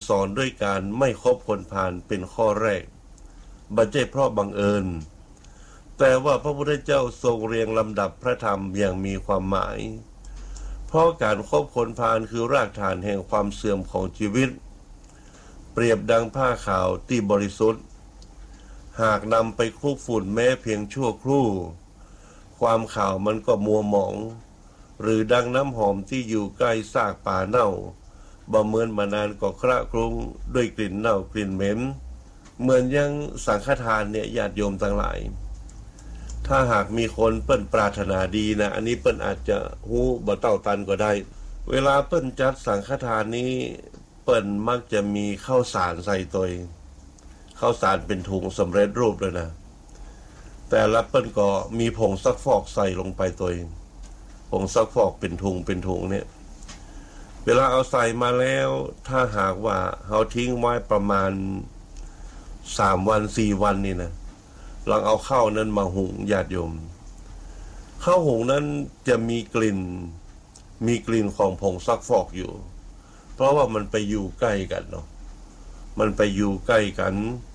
สอนด้วยการไม่คบคนพาลเป็นข้อแรกบัจเจเพราะบังเอิญแต่ว่าพระพุทธเจ้าทรงเรียงลำดับพระธรรมอย่างมีความหมายเพราะการคบคนพาลคือรากฐานแห่งความเสื่อมของชีวิตเปรียบดังผ้าขาวที่บริสุทธิ์หากนำไปคลุกฝุ่นแม้เพียงชั่วครู่ความขาวมันก็มัวหมองหรือดังน้ำหอมที่อยู่ใกล้ซากป่าเน่าบ่เมินมานานก็คระคลุ้งด้วยกลิ่นเน่ากลิ่นเหม็นเหมือนยังสังฆทานเนี่ยญาติโยมทั้งหลายถ้าหากมีคนเปิ้นปรารถนาดีนะอันนี้เปิ้นอาจจะหูบ่เต้าตันก็ได้เวลาเปิ้นจัดสังฆทานนี้เปิ้นมักจะมีข้าวสารใส่ตัวข้าวสารเป็นถุงสำเร็จรูปเลยนะแต่ละเปิ้นก็มีผงซักฟอกใส่ลงไปตัวผงซักฟอกเป็นถุงเนี่ยเวลาเอาใส่มาแล้วถ้าหากว่าเขาทิ้งไว้ประมาณ3 วัน4 วันนี่นะลองเอาข้าวนั้นมาหุงญาติโยมข้าวหุงนั้นจะมีกลิ่นของผงซักฟอกอยู่เพราะว่ามันไปอยู่ใกล้กันเนาะมันไปอยู่ใกล้กัน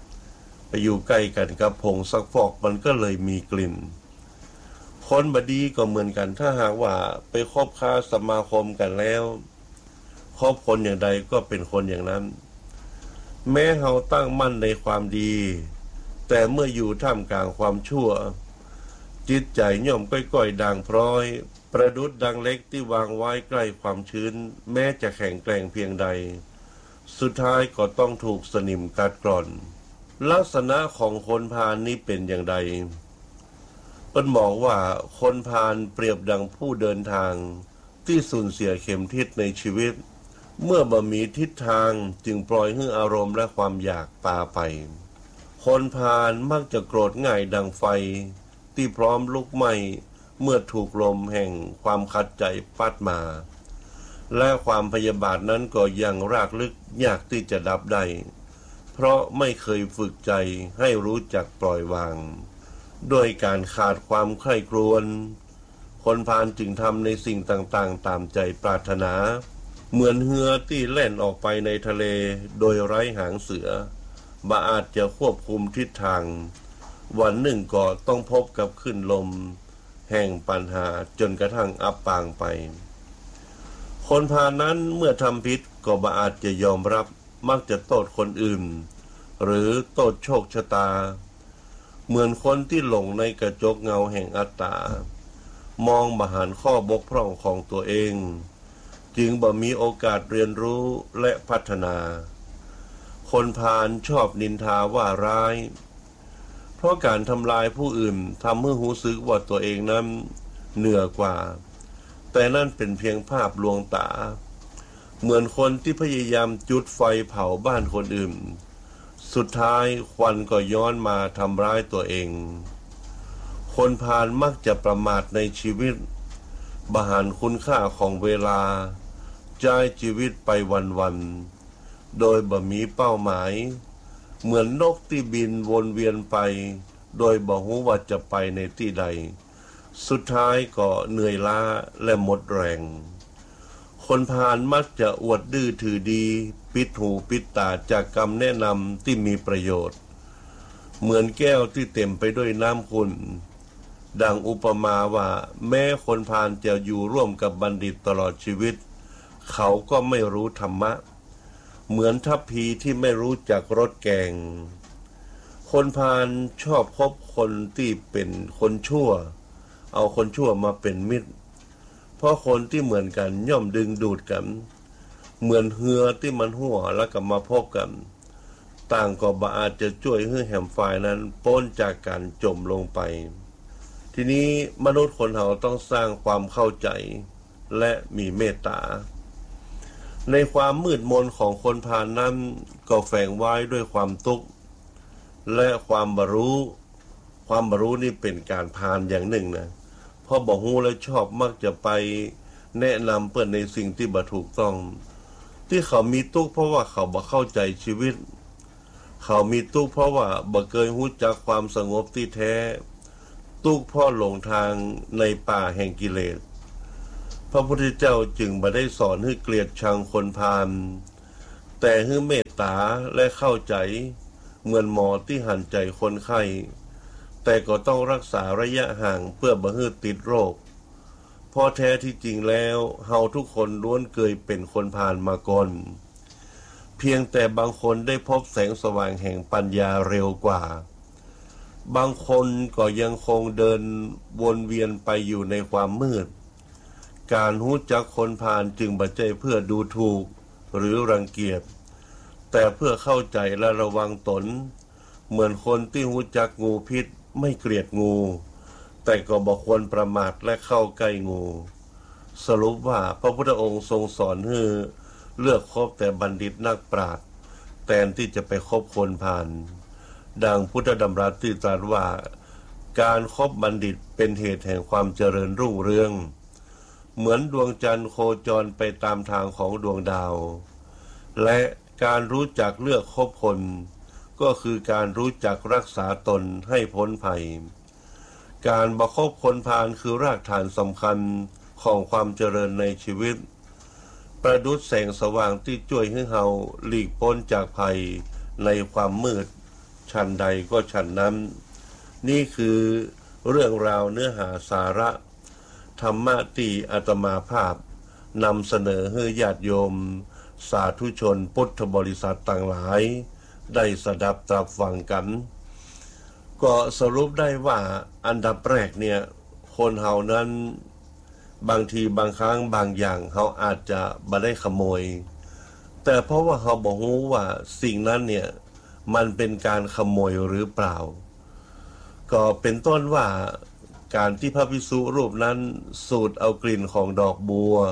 กับผงซักฟอกมันก็เลยมีกลิ่นคนบดีก็เหมือนกันถ้าหากว่าไปคบค้าสมาคมกันแล้วคบคนอย่างใดก็เป็นคนอย่างนั้นแม้เราตั้งมั่นในความดีแต่เมื่ออยู่ท่ามกลางความชั่วจิตใจย่อมก้อยๆด่างพร้อยประดุจดังเล็กที่วางไว้ใกล้ความชื้นแม้จะแข็งแกร่งเพียงใดสุดท้ายก็ต้องถูกสนิมกัดกร่อนลักษณะของคนพาลนี้เป็นอย่างไรเปิ้นบอกว่าคนพาลเปรียบดังผู้เดินทางที่สูญเสียเข็มทิศในชีวิตเมื่อบ่มีทิศทางจึงปล่อยให้อารมณ์และความอยากพาไปคนพาลมักจะโกรธง่ายดังไฟที่พร้อมลุกไหม้เมื่อถูกลมแห่งความขัดใจพัดมาและความพยาบาทนั้นก็ยังรากลึกยากที่จะดับได้เพราะไม่เคยฝึกใจให้รู้จักปล่อยวางด้วยการขาดความใคร่ครวญคนพาลจึงทำในสิ่งต่างๆตามใจปรารถนาเหมือนเรือที่แล่นออกไปในทะเลโดยไร้หางเสือบ่อาจจะควบคุมทิศทางวันหนึ่งก็ต้องพบกับคลื่นลมแห่งปัญหาจนกระทั่งอับปางไปคนพาลนั้นเมื่อทำผิดก็บ่อาจจะยอมรับมักจะโทษคนอื่นหรือโทษโชคชะตาเหมือนคนที่หลงในกระจกเงาแห่งอัตตามองบ่หันข้อบกพร่องของตัวเองจึงบ่มีโอกาสเรียนรู้และพัฒนาคนพาลชอบนินทาว่าร้ายเพราะการทำลายผู้อื่นทำให้รู้สึกว่าตัวเองนั้นเหนือกว่าแต่นั่นเป็นเพียงภาพลวงตาเหมือนคนที่พยายามจุดไฟเผาบ้านคนอื่นสุดท้ายควันก็ย้อนมาทำร้ายตัวเองคนพาลมักจะประมาทในชีวิตบ่หันคุณค่าของเวลาจ่ายชีวิตไปวันๆโดยบ่มีเป้าหมายเหมือนนกที่บินวนเวียนไปโดยบ่รู้ว่าจะไปในที่ใดสุดท้ายก็เหนื่อยล้าและหมดแรงคนพาลมักจะอวดดื้อถือดีปิดหูปิดตาจากคำแนะนำที่มีประโยชน์เหมือนแก้วที่เต็มไปด้วยน้ำขุ่นดังอุปมาว่าแม้คนพาลจะอยู่ร่วมกับบัณฑิตตลอดชีวิตเขาก็ไม่รู้ธรรมะเหมือนทัพพีที่ไม่รู้จักรสแกงคนพาลชอบคบคนที่เป็นคนชั่วเอาคนชั่วมาเป็นมิตรเพราะคนที่เหมือนกันย่อมดึงดูดกันเหมือนเรือที่มันหัวแล้วก็มาพบกันต่างก็บ่อาจจะช่วยให้แหมฝ่ายนั้นพ้นจากการจมลงไปทีนี้มนุษย์คนเราต้องสร้างความเข้าใจและมีเมตตาในความมืดมนของคนพาลนั้นก็แฝงไว้ด้วยความทุกข์และความบรรลุนี่เป็นการพาลอย่างหนึ่งนะเพราะบ่ฮู้และชอบมักจะไปแนะนำเปิ้นในสิ่งที่บ่ถูกต้องที่เขามีทุกข์เพราะว่าเขาบ่เข้าใจชีวิตเขามีทุกข์เพราะว่าบ่เคยรู้จักความสงบที่แท้ทุกข์เพราะหลงทางในป่าแห่งกิเลสพระพุทธเจ้าจึงบ่ได้สอนให้เกลียดชังคนพาลแต่ให้เมตตาและเข้าใจเหมือนหมอที่หันใจคนไข้แต่ก็ต้องรักษาระยะห่างเพื่อบ่ให้ติดโรคเพราะแท้ที่จริงแล้วเฮาทุกคนล้วนเคยเป็นคนผ่านมาก่อนเพียงแต่บางคนได้พบแสงสว่างแห่งปัญญาเร็วกว่าบางคนก็ยังคงเดินวนเวียนไปอยู่ในความมืดการรู้จักคนผ่านจึงบ่ใช่เพื่อดูถูกหรือรังเกียจแต่เพื่อเข้าใจและระวังตนเหมือนคนที่รู้จักงูพิษไม่เกลียดงูแต่ก็บ่ควรประมาทและเข้าใกล้งูสรุปว่าพระพุทธองค์ทรงสอนให้เลือกคบแต่บัณฑิตนักปราชญ์แทนที่จะไปคบคนพาลดังพุทธดำรัสที่ตรัสว่าการคบบัณฑิตเป็นเหตุแห่งความเจริญรุ่งเรืองเหมือนดวงจันทร์โคจรไปตามทางของดวงดาวและการรู้จักเลือกคบคนก็คือการรู้จักรักษาตนให้พ้นภัยการบ่คบคนพาลคือรากฐานสำคัญของความเจริญในชีวิตประดุจแสงสว่างที่ช่วยให้เฮาหลีกพ้นจากภัยในความมืดฉันใดก็ฉันนั้นนี่คือเรื่องราวเนื้อหาสาระธรรมะที่อาตมาภาพนำเสนอให้ญาติโยมสาธุชนพุทธบริษัทต่างหลายได้สดับตรับฟังกันก็สรุปได้ว่าอันดับแรกเนี่ยคนเฮานั้นบางทีบางครั้งบางอย่างเฮาอาจจะบ่ได้ขโมยแต่เพราะว่าเฮาบ่รู้ว่าสิ่งนั้นเนี่ยมันเป็นการขโมยหรือเปล่าก็เป็นต้นว่าการที่พระภิกษุรูปนั้นสูดเอากลิ่นของดอกบัว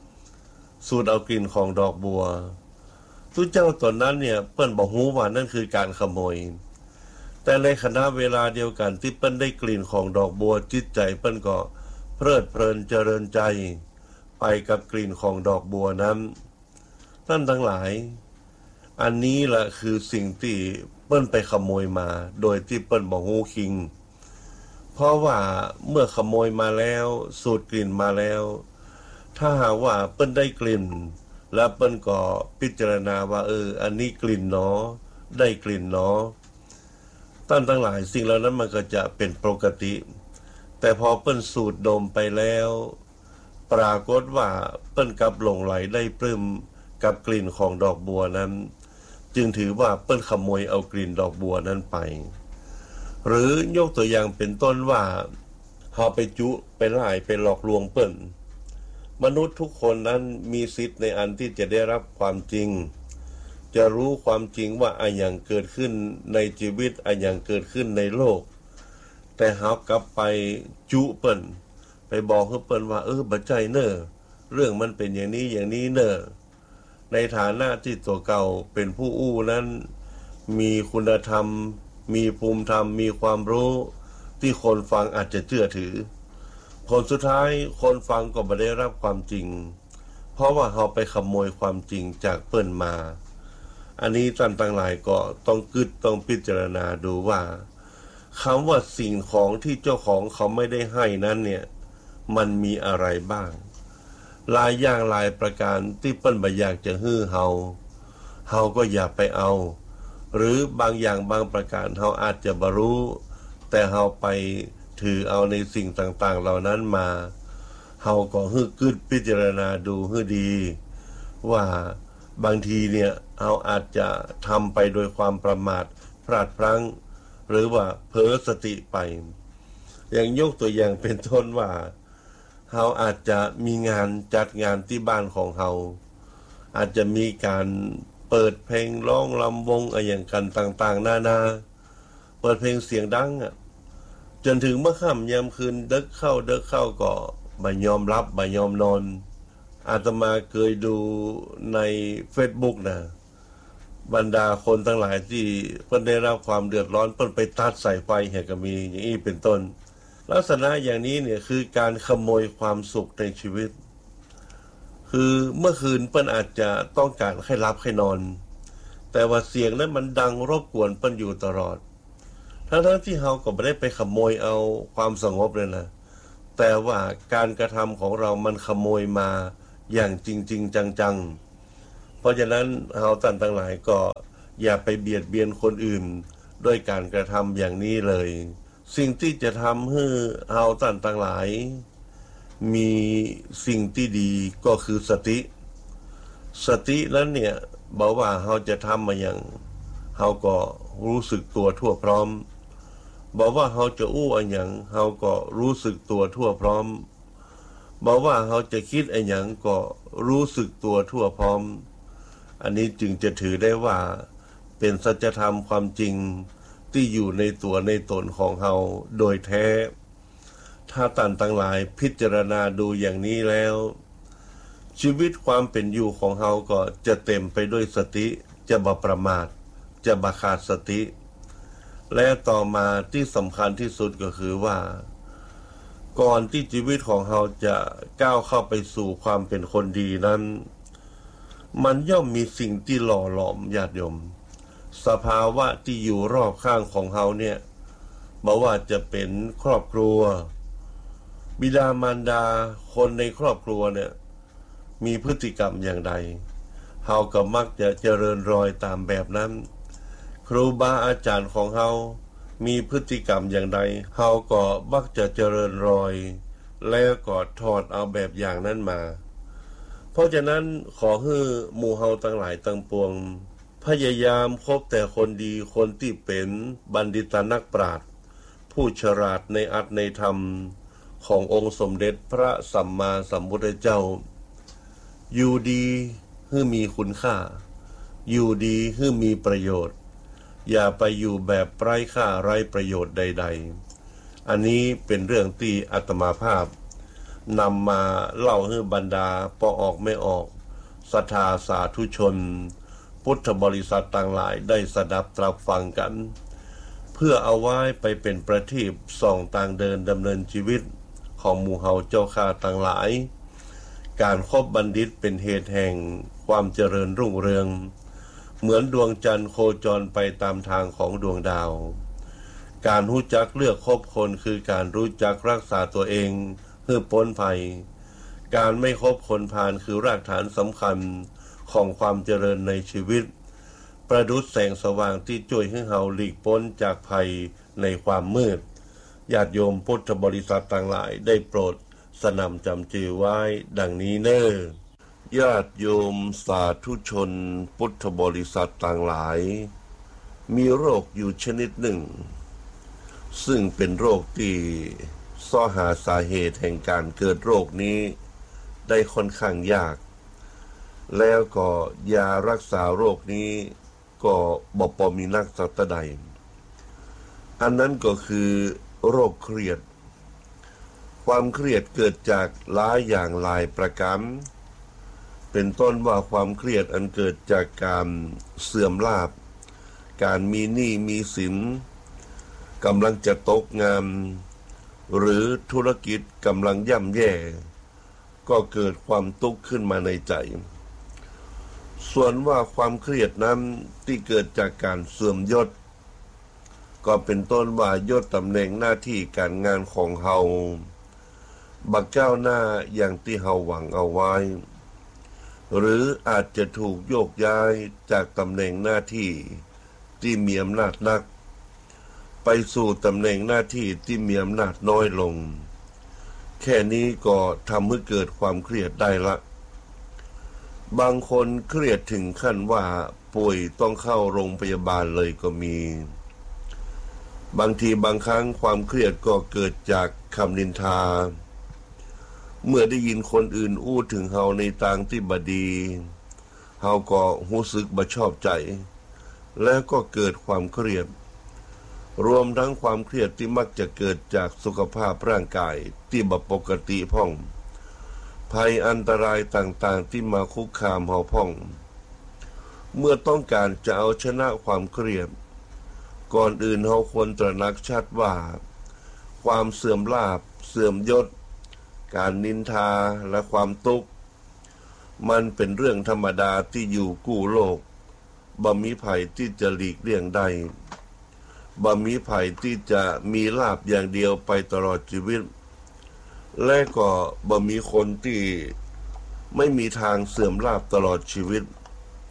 ทุกเจ้าตนนั้นเนี่ยเปิ้นบ่ฮู้ว่านั่นคือการขโมยแต่ในขณะเวลาเดียวกันที่เปิ้นได้กลิ่นของดอกบัวจิตใจเปิ้นก็เพลิดเพลินเจริญใจไปกับกลิ่นของดอกบัวนั้นท่านทั้งหลายอันนี้แหละคือสิ่งที่เปิ้นไปขโมยมาโดยที่เปิ้นบ่ฮู้คิงเพราะว่าเมื่อขโมยมาแล้วสูดกลิ่นมาแล้วถ้าหากว่าเปิ้นได้กลิ่นและเปิ้นก็พิจารณาว่าอันนี้กลิ่นเนาะได้กลิ่นเนาะท่านทั้งหลายสิ่งเหล่านั้นมันก็จะเป็นปกติแต่พอเปิ้นสูดดมไปแล้วปรากฏว่าเปิ้นกลับหลงไหลได้ปลื้มกับกลิ่นของดอกบัวนั้นจึงถือว่าเปิ้นขโมยเอากลิ่นดอกบัวนั้นไปหรือยกตัวอย่างเป็นต้นว่าเฮาไปจุไปไล่ไปหลอกลวงเปิ้นมนุษย์ทุกคนนั้นมีสิทธิ์ในอันที่จะได้รับความจริงจะรู้ความจริงว่าอะไรอย่างเกิดขึ้นในชีวิตอะไรอย่างเกิดขึ้นในโลกแต่เฮากลับไปจุเปิ้นไปบอกให้เปิ้นว่าบ่ใจเน้อเรื่องมันเป็นอย่างนี้อย่างนี้เน้อในฐานะที่ตัวเก่าเป็นผู้อู้นั้นมีคุณธรรมมีภูมิธรรมมีความรู้ที่คนฟังอาจจะเชื่อถือผลสุดท้ายคนฟังก็ไม่ได้รับความจริงเพราะว่าเขาไปขโมยความจริงจากเปิ้นมาอันนี้ท่านทั้งหลายก็ต้องต้องพิจารณาดูว่าคำว่าสิ่งของที่เจ้าของเขาไม่ได้ให้นั้นเนี่ยมันมีอะไรบ้างหลายอย่างหลายประการที่เปิ้นบ่อยากจะฮื้อเฮาก็อย่าไปเอาหรือบางอย่างบางประการเฮาอาจจะบ่รู้แต่เฮาไปถือเอาในสิ่งต่างๆเหล่านั้นมาเฮาก็ฮึพิจารณาดูให้ดีว่าบางทีเนี่ยเฮาอาจจะทำไปโดยความประมาทพลาดพลั้งหรือว่าเผลอสติไปอย่างยกตัวอย่างเป็นต้นว่าเฮาอาจจะมีงานจัดงานที่บ้านของเฮาอาจจะมีการเปิดเพลงร้องรำวงอะไรอย่างกันต่างๆนานาเปิดเพลงเสียงดังจนถึงเมื่อค่ำยามคืนดึกเข้าก็บ่ยอมรับบ่ยอมนอนอาตมาเคยดูใน Facebook นะบรรดาคนทั้งหลายที่เพิ่นได้รับความเดือดร้อนเพิ่นไปตัดสายไฟให้ก็มีอย่างนี้เป็นต้นลักษณะอย่างนี้เนี่ยคือการขโมยความสุขในชีวิตคือเมื่อคืนเปิ้นอาจจะต้องการให้หลับให้นอนแต่ว่าเสียงนั้นมันดังรบกวนเปิ้นอยู่ตลอดทั้งที่เฮาก็ไม่ได้ไปขโมยเอาความสงบเลยนะแต่ว่าการกระทำของเรามันขโมยมาอย่างจริงๆจังๆเพราะฉะนั้นเฮาท่านทั้งหลายก็อย่าไปเบียดเบียนคนอื่นด้วยการกระทำอย่างนี้เลยสิ่งที่จะทำให้เฮาท่านทั้งหลายมีสิ่งที่ดีก็คือสตินั้นเนี่ยบอกว่าเฮาจะทำมาอย่างเฮาก็รู้สึกตัวทั่วพร้อมบอกว่าเฮาจะอู้อันอย่างเฮาก็รู้สึกตัวทั่วพร้อมบอกว่าเฮาจะคิดอันอย่างก็รู้สึกตัวทั่วพร้อมอันนี้จึงจะถือได้ว่าเป็นสัจธรรมความจริงที่อยู่ในตัวในตนของเฮาโดยแท้ถ้าท่านทั้งหลายพิจารณาดูอย่างนี้แล้วชีวิตความเป็นอยู่ของเฮาก็จะเต็มไปด้วยสติจะบ่ประมาทจะบ่ขาดสติและต่อมาที่สำคัญที่สุดก็คือว่าก่อนที่ชีวิตของเฮาจะก้าวเข้าไปสู่ความเป็นคนดีนั้นมันย่อมมีสิ่งที่หล่อหลอมญาติโยมสภาวะที่อยู่รอบข้างของเฮาเนี่ยบ่ว่าจะเป็นครอบครัวบิดามารดาคนในครอบครัวเนี่ยมีพฤติกรรมอย่างใดเฮาก็มักจะเจริญรอยตามแบบนั้นครูบาอาจารย์ของเฮามีพฤติกรรมอย่างใดเฮาก็มักจะเจริญรอยแล้วก็ถอดเอาแบบอย่างนั้นมาเพราะฉะนั้นขอให้หมู่เฮาทั้งหลายทั้งปวงพยายามคบแต่คนดีคนที่เป็นบัณฑิตนักปราชญ์ผู้ฉลาดในอัตในธรรมขององค์สมเด็จพระสัมมาสัมพุทธเจ้าอยู่ดีให้มีคุณค่าอยู่ดีให้มีประโยชน์อย่าไปอยู่แบบไร้ค่าไร้ประโยชน์ใดๆอันนี้เป็นเรื่องที่อาตมาภาพนำมาเล่าให้บรรดาพอออกไม่ออกศรัทธาสาธุชนพุทธบริษัทต่างหลายได้สดับตรับฟังกันเพื่อเอาไว้ไปเป็นประทีปส่องทางเดินดำเนินชีวิตของหมู่เฮาเจ้าข้าต่างหลายการคบบัณฑิตเป็นเหตุแห่งความเจริญรุ่งเรืองเหมือนดวงจันทร์โคจรไปตามทางของดวงดาวการรู้จักเลือกคบคนคือการรู้จักรักษาตัวเองเพื่อพ้นภัยการไม่คบคนพาลคือรากฐานสำคัญของความเจริญในชีวิตประดุจแสงสว่างที่ช่วยให้เฮาหลีกพ้นจากภัยในความมืดญาติโยมพุทธบริษัทต่างหลายได้โปรดสนำจำจือไว้ดังนี้เน้อญาติโยมสาธุชนพุทธบริษัทต่างหลายมีโรคอยู่ชนิดหนึ่งซึ่งเป็นโรคที่ซ่อหาสาเหตุแห่งการเกิดโรคนี้ได้ค่อนข้างยากแล้วก็ยารักษาโรคนี้ก็บ่พอมีนักสัตใดอันนั้นก็คือโรคเครียดความเครียดเกิดจากหลายอย่างหลายประการเป็นต้นว่าความเครียดอันเกิดจากการเสื่อมลาภการมีหนี้มีสินกำลังจะตกงานหรือธุรกิจกำลังย่ำแย่ก็เกิดความทุกข์ขึ้นมาในใจส่วนว่าความเครียดนั้นที่เกิดจากการเสื่อมยศก็เป็นต้นว่ายศตำแหน่งหน้าที่การงานของเฮาบักก้าวหน้าอย่างที่เฮาหวังเอาไว้หรืออาจจะถูกโยกย้ายจากตำแหน่งหน้าที่ที่มีอำนาจนักไปสู่ตำแหน่งหน้าที่ที่มีอำนาจน้อยลงแค่นี้ก็ทำให้เกิดความเครียดได้ละบางคนเครียดถึงขั้นว่าป่วยต้องเข้าโรงพยาบาลเลยก็มีบางทีบางครั้งความเครียดก็เกิดจากคำนินทาเมื่อได้ยินคนอื่นอู้ถึงเฮาในทางที่บ่ดีเฮาก็รู้สึกบ่ชอบใจแล้วก็เกิดความเครียดรวมทั้งความเครียดที่มักจะเกิดจากสุขภาพร่างกายที่บ่ปกติพ่องภัยอันตรายต่างๆที่มาคุกคามเฮาพ่องเมื่อต้องการจะเอาชนะความเครียดก่อนอื่นเฮาควรตระหนักชัดว่าความเสื่อมลาภเสื่อมยศการนินทาและความทุกข์มันเป็นเรื่องธรรมดาที่อยู่กู้โลกบ่มีภัยที่จะหลีกเลี่ยงได้บ่มีภัยที่จะมีลาภอย่างเดียวไปตลอดชีวิตและก็บ่มีคนที่ไม่มีทางเสื่อมลาภตลอดชีวิต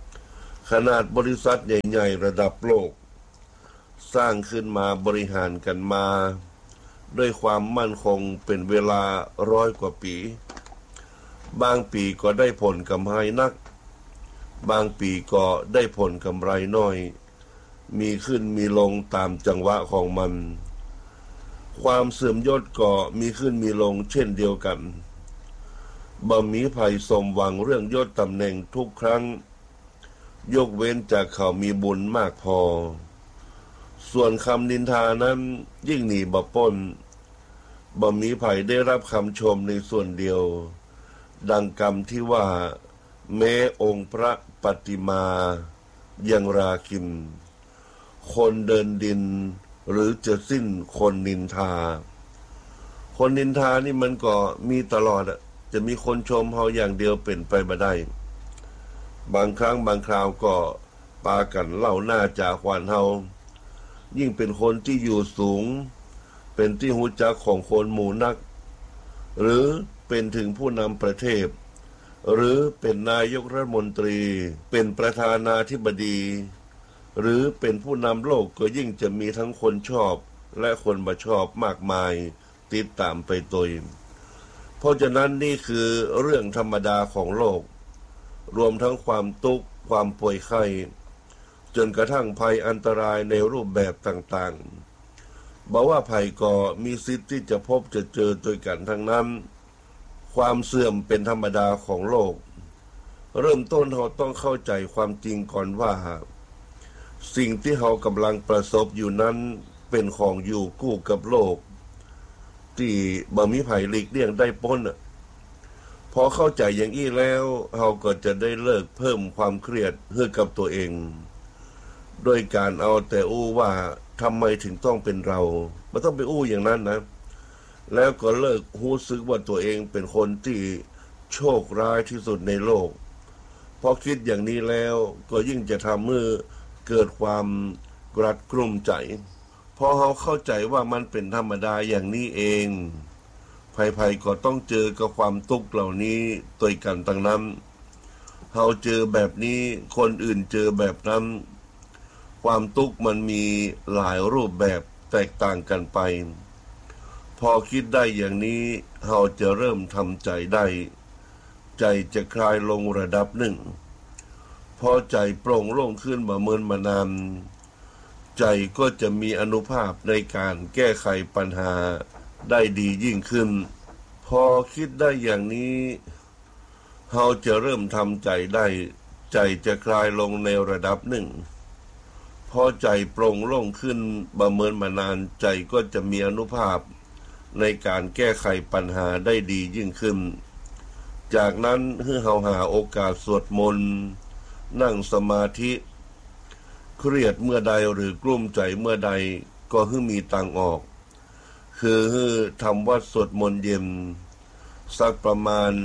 ขนาดบริษัทใหญ่ๆระดับโลกสร้างขึ้นมาบริหารกันมาด้วยความมั่นคงเป็นเวลา100 กว่าปีบางปีก็ได้ผลกำไรนักบางปีก็ได้ผลกำไรน้อยมีขึ้นมีลงตามจังหวะของมันความเสื่อมยศก็มีขึ้นมีลงเช่นเดียวกันบ่มีภัยสมหวังเรื่องยศตำแหน่งทุกครั้งยกเว้นจากเขามีบุญมากพอส่วนคำนินทานั้นยิ่งหนีบ่พ้นบ่มีภัยได้รับคำชมในส่วนเดียวดังกรรมที่ว่าแม้องค์พระปฏิมายังราคินคนเดินดินหรือจะสิ้นคนนินทาคนนินทานี่มันก็มีตลอดจะมีคนชมเฮาอย่างเดียวเป็นไปบ่ได้บางครั้งบางคราวก็ปากันเล่าหน้าจากหวานเฮายิ่งเป็นคนที่อยู่สูงเป็นที่หูจักของคนหมู่นักหรือเป็นถึงผู้นำประเทศหรือเป็นนายกรัฐมนตรีเป็นประธานาธิบดีหรือเป็นผู้นำโลกก็ยิ่งจะมีทั้งคนชอบและคนบ่ชอบมากมายติดตามไปตัวเพราะฉะนั้นนี่คือเรื่องธรรมดาของโลกรวมทั้งความทุกข์ความป่วยไข้จนกระทั่งภัยอันตรายในรูปแบบต่างๆบอกว่าภัยก็มีสิทธิ์ที่จะพบจะเจอด้วยกันทั้งนั้นความเสื่อมเป็นธรรมดาของโลกเริ่มต้นเราต้องเข้าใจความจริงก่อนว่าสิ่งที่เรากำลังประสบอยู่นั้นเป็นของอยู่คู่กับโลกที่บ่มีภัยหลีกเลี่ยงได้พ้นพอเข้าใจอย่างนี้แล้วเราก็จะได้เลิกเพิ่มความเครียดให้กับตัวเองโดยการเอาแต่อู้ว่าทำไมถึงต้องเป็นเราไม่ต้องไปอู้อย่างนั้นนะแล้วก็เลิกรู้สึกว่าตัวเองเป็นคนที่โชคร้ายที่สุดในโลกพอคิดอย่างนี้แล้วก็ยิ่งจะทำให้เกิดความกรัดกรุ่มใจพอเขาเข้าใจว่ามันเป็นธรรมดาอย่างนี้เองภัยก็ต้องเจอกับความทุกข์เหล่านี้ตัวกันทั้งนั้นเขาเจอแบบนี้คนอื่นเจอแบบนั้นความทุกข์มันมีหลายรูปแบบแตกต่างกันไปพอคิดได้อย่างนี้เราจะเริ่มทำใจได้ใจจะคลายลงระดับหนึ่งพอใจโปร่งโล่งขึ้นมาเมินมานานใจก็จะมีอานุภาพในการแก้ไขปัญหาได้ดียิ่งขึ้นพอคิดได้อย่างนี้เราจะเริ่มทำใจได้ใจจะคลายลงในระดับหนึ่งพอใจโปร่งโล่งขึ้นมาเมินมานานใจก็จะมีอานุภาพในการแก้ไขปัญหาได้ดียิ่งขึ้นจากนั้นให้เราหาโอกาสสวดมนต์นั่งสมาธิเครียดเมื่อใดหรือกลุ้มใจเมื่อใดก็ให้มีทางออกคือให้ทำวัดสวดมนต์เย็นสักประมาณ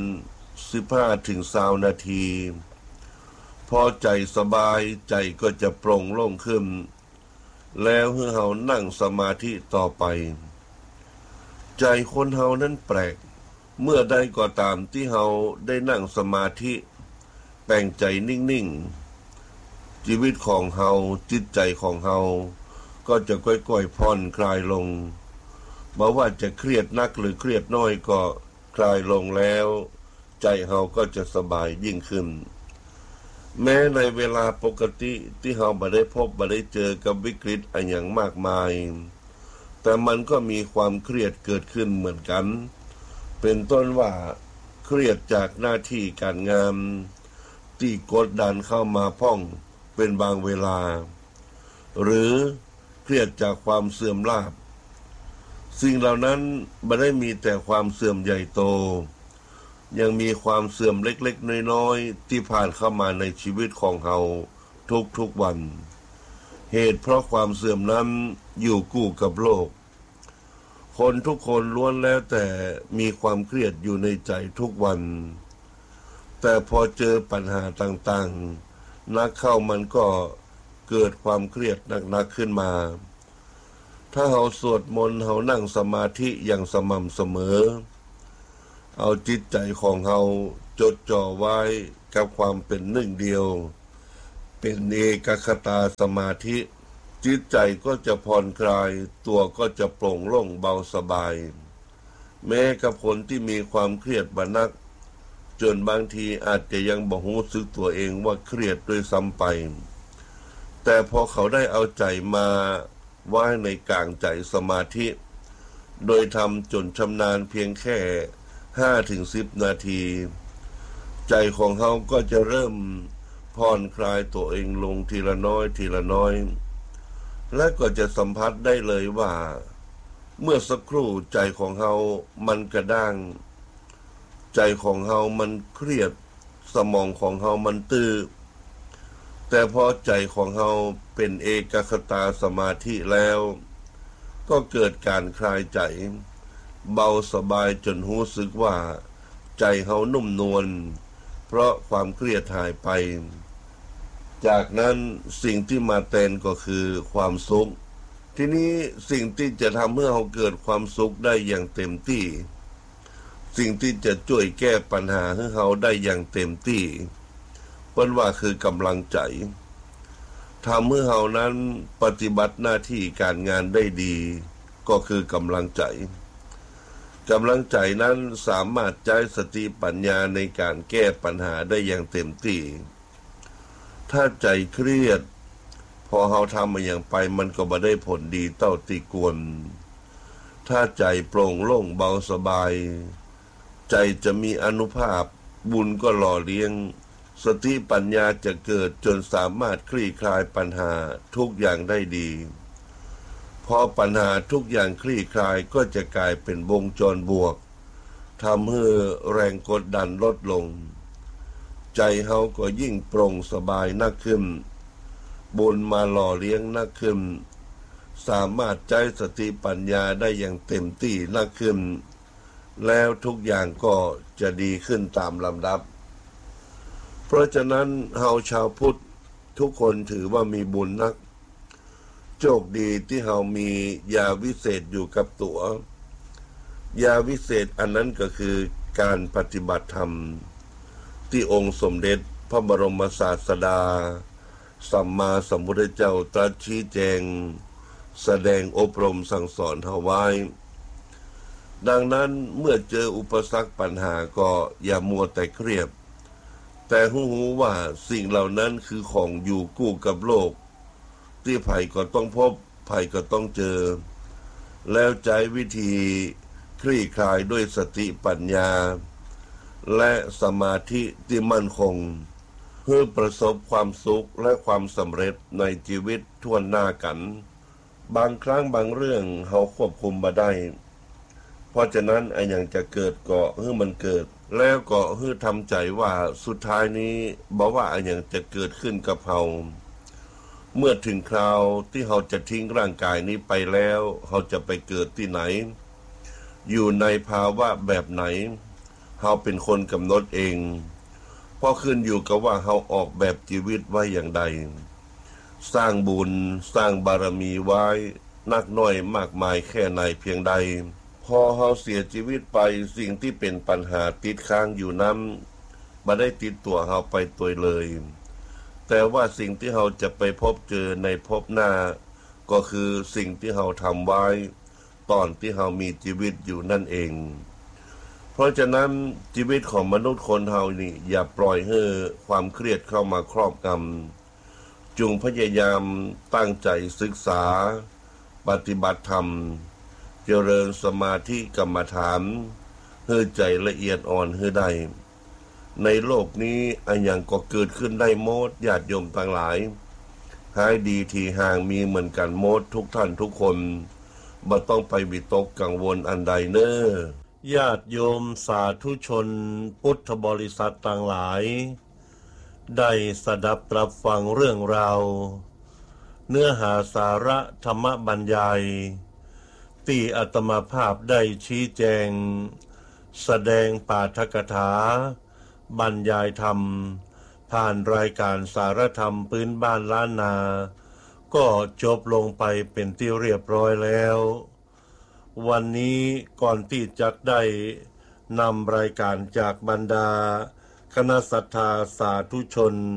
15-20 นาทีพอใจสบายใจก็จะโปร่งโล่งขึ้นแล้วให้เรานั่งสมาธิต่อไปใจคนเรานั้นแปลกเมื่อใดก็ตามที่เราได้นั่งสมาธิแปลงใจนิ่งๆชีวิตของเราจิตใจของเราก็จะค่อยๆผ่อนคลายลงบ่ว่าจะเครียดนักหรือเครียดน้อยก็คลายลงแล้วใจเราก็จะสบายยิ่งขึ้นแม้ในเวลาปกติที่เราบ่ได้พบบ่ได้เจอกับวิกฤตอะไรอย่างมากมายแต่มันก็มีความเครียดเกิดขึ้นเหมือนกันเป็นต้นว่าเครียดจากหน้าที่การงานที่กดดันเข้ามาพ่องเป็นบางเวลาหรือเครียดจากความเสื่อมลาภสิ่งเหล่านั้นไม่ได้มีแต่ความเสื่อมใหญ่โตยังมีความเสื่อมเล็กๆน้อยๆที่ผ่านเข้ามาในชีวิตของเราทุกๆวันเหตุเพราะความเสื่อมนั้นอยู่คู่กับโลกคนทุกคนล้วนแล้วแต่มีความเครียดอยู่ในใจทุกวันแต่พอเจอปัญหาต่างๆนักเข้ามันก็เกิดความเครียดหนักๆขึ้นมาถ้าเราสวดมนต์เรานั่งสมาธิอย่างสม่ำเสมอเอาจิตใจของเราจดจ่อไว้กับความเป็นหนึ่งเดียวเป็นเอกคตาสมาธิจิตใจก็จะผ่อนคลายตัวก็จะโปร่งโล่งเบาสบายแม้กับคนที่มีความเครียดบนักจนบางทีอาจจะยังบ่รู้สึกตัวเองว่าเครียดด้วยซ้ำไปแต่พอเขาได้เอาใจมาไว้ในกลางใจสมาธิโดยทำจนชำนาญเพียงแค่ 5-10 นาทีใจของเขาก็จะเริ่มผ่อนคลายตัวเองลงทีละน้อยทีละน้อยและก็จะสัมผัสได้เลยว่าเมื่อสักครู่ใจของเขามันกระด้างใจของเขามันเครียดสมองของเขามันตื้อแต่พอใจของเขาเป็นเอกคตาสมาธิแล้วก็เกิดการคลายใจเบาสบายจนรู้สึกว่าใจเขานุ่มนวลเพราะความเครียดหายไปจากนั้นสิ่งที่มาแทนก็คือความสุขทีนี้สิ่งที่จะทำให้เราเกิดความสุขได้อย่างเต็มที่สิ่งที่จะช่วยแก้ปัญหาให้เราได้อย่างเต็มที่เปิ้นว่าคือกำลังใจทำให้เรานั้นปฏิบัติหน้าที่การงานได้ดีก็คือกำลังใจกำลังใจนั้นสามารถใช้สติปัญญาในการแก้ปัญหาได้อย่างเต็มที่ถ้าใจเครียดพอเราทำมาอย่างไปมันก็บ่ได้ผลดีเท่าที่ควรถ้าใจโปร่งโล่งเบาสบายใจจะมีอานุภาพบุญก็หล่อเลี้ยงสติปัญญาจะเกิดจนสามารถคลี่คลายปัญหาทุกอย่างได้ดีพอปัญหาทุกอย่างคลี่คลายก็จะกลายเป็นวงจรบวกทำให้แรงกดดันลดลงใจเฮาก็ยิ่งโปร่งสบายนักขึ้นบุญมาหล่อเลี้ยงนักขึ้นสามารถใช้สติปัญญาได้อย่างเต็มที่นักขึ้นแล้วทุกอย่างก็จะดีขึ้นตามลำดับเพราะฉะนั้นเฮาชาวพุทธทุกคนถือว่ามีบุญนักโชคดีที่เฮามียาวิเศษอยู่กับตัวยาวิเศษอันนั้นก็คือการปฏิบัติธรรมที่องค์สมเด็จพระบรมศาสดาสัมมาสัมพุทธเจ้าตรัสชี้แจงแสดงอบรมสั่งสอนเฮาไว้ดังนั้นเมื่อเจออุปสรรคปัญหาก็อย่ามัวแต่เครียดแต่หูว่าสิ่งเหล่านั้นคือของอยู่คู่กับโลกที่ภัยก็ต้องพบภัยก็ต้องเจอแล้วใช้วิธีคลี่คลายด้วยสติปัญญาและสมาธิที่มั่นคงเพื่อประสบความสุขและความสำเร็จในชีวิตทั่วหน้ากันบางครั้งบางเรื่องเราควบคุมบ่ได้เพราะฉะนั้นไอ้อย่างจะเกิดก็ให้มันเกิดแล้วก็ให้ทำใจว่าสุดท้ายนี้บอกว่าไอ้อย่างจะเกิดขึ้นกับเราเมื่อถึงคราวที่เราจะทิ้งร่างกายนี้ไปแล้วเราจะไปเกิดที่ไหนอยู่ในภาวะแบบไหนเราเป็นคนกำหนดเองเพราะขึ้นอยู่กับว่าเราออกแบบชีวิตไว้อย่างใดสร้างบุญสร้างบารมีไว้นักน้อยมากมายแค่ไหนเพียงใดพอเราเสียชีวิตไปสิ่งที่เป็นปัญหาติดค้างอยู่นั้นบ่ได้ติดตัวเราไปตัวเลยแต่ว่าสิ่งที่เราจะไปพบเจอในภพหน้าก็คือสิ่งที่เราทำไว้ตอนที่เรามีชีวิตอยู่นั่นเองเพราะฉะนั้นชีวิตของมนุษย์คนเรานี่อย่าปล่อยให้ความเครียดเข้ามาครอบงำจงพยายามตั้งใจศึกษาปฏิบัติธรรมเจริญสมาธิกรรมฐานให้ใจละเอียดอ่อนให้ได้ในโลกนี้อันยังก็เกิดขึ้นได้หมดญาติโยมทั้งหลายหายดีที่ห่างมีเหมือนกันหมดทุกท่านทุกคนบ่ต้องไปวิตกกังวลอันใดเน้อญาติโยมสาธุชนพุทธบริษัททั้งหลายได้สดับตรับฟังเรื่องราวเนื้อหาสาระธรรมบรรยายที่อาตมาภาพได้ชี้แจงแสดงปาฐกถาบรรยายธรรมผ่านรายการสารธรรมพื้นบ้านล้านนาก็จบลงไปเป็นที่เรียบร้อยแล้ววันนี้ก่อนที่จะได้นำรายการจากบรรดาคณะศรัทธาสาธุชน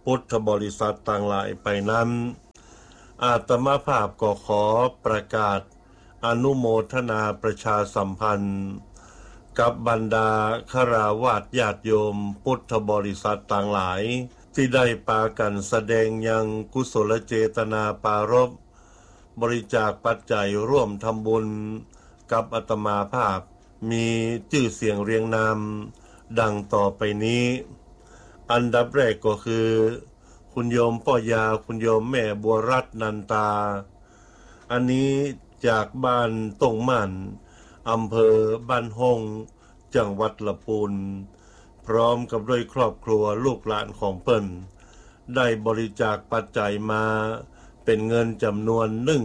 พุทธบริษัทต่างหลายไปนั้นอาตมาภาพก็ขอประกาศอนุโมทนาประชาสัมพันธ์กับบรรดาฆราวาสญาติโยมพุทธบริษัทต่างหลายที่ได้ปากันแสดงยังกุศลเจตนาปารภบริจาคปัจจัยร่วมทำบุญกับอาตมาภาพมีชื่อเสียงเรียงนามดังต่อไปนี้อันดับแรกก็คือคุณโยมพ่อยาคุณโยมแม่บัวรัตน์นันตาอันนี้จากบ้านตงมันอำเภอบ้านห้องจังหวัดลำพูนพร้อมกับด้วยครอบครัวลูกหลานของเปิ้นได้บริจาคปัจจัยมาเป็นเงินจำนวน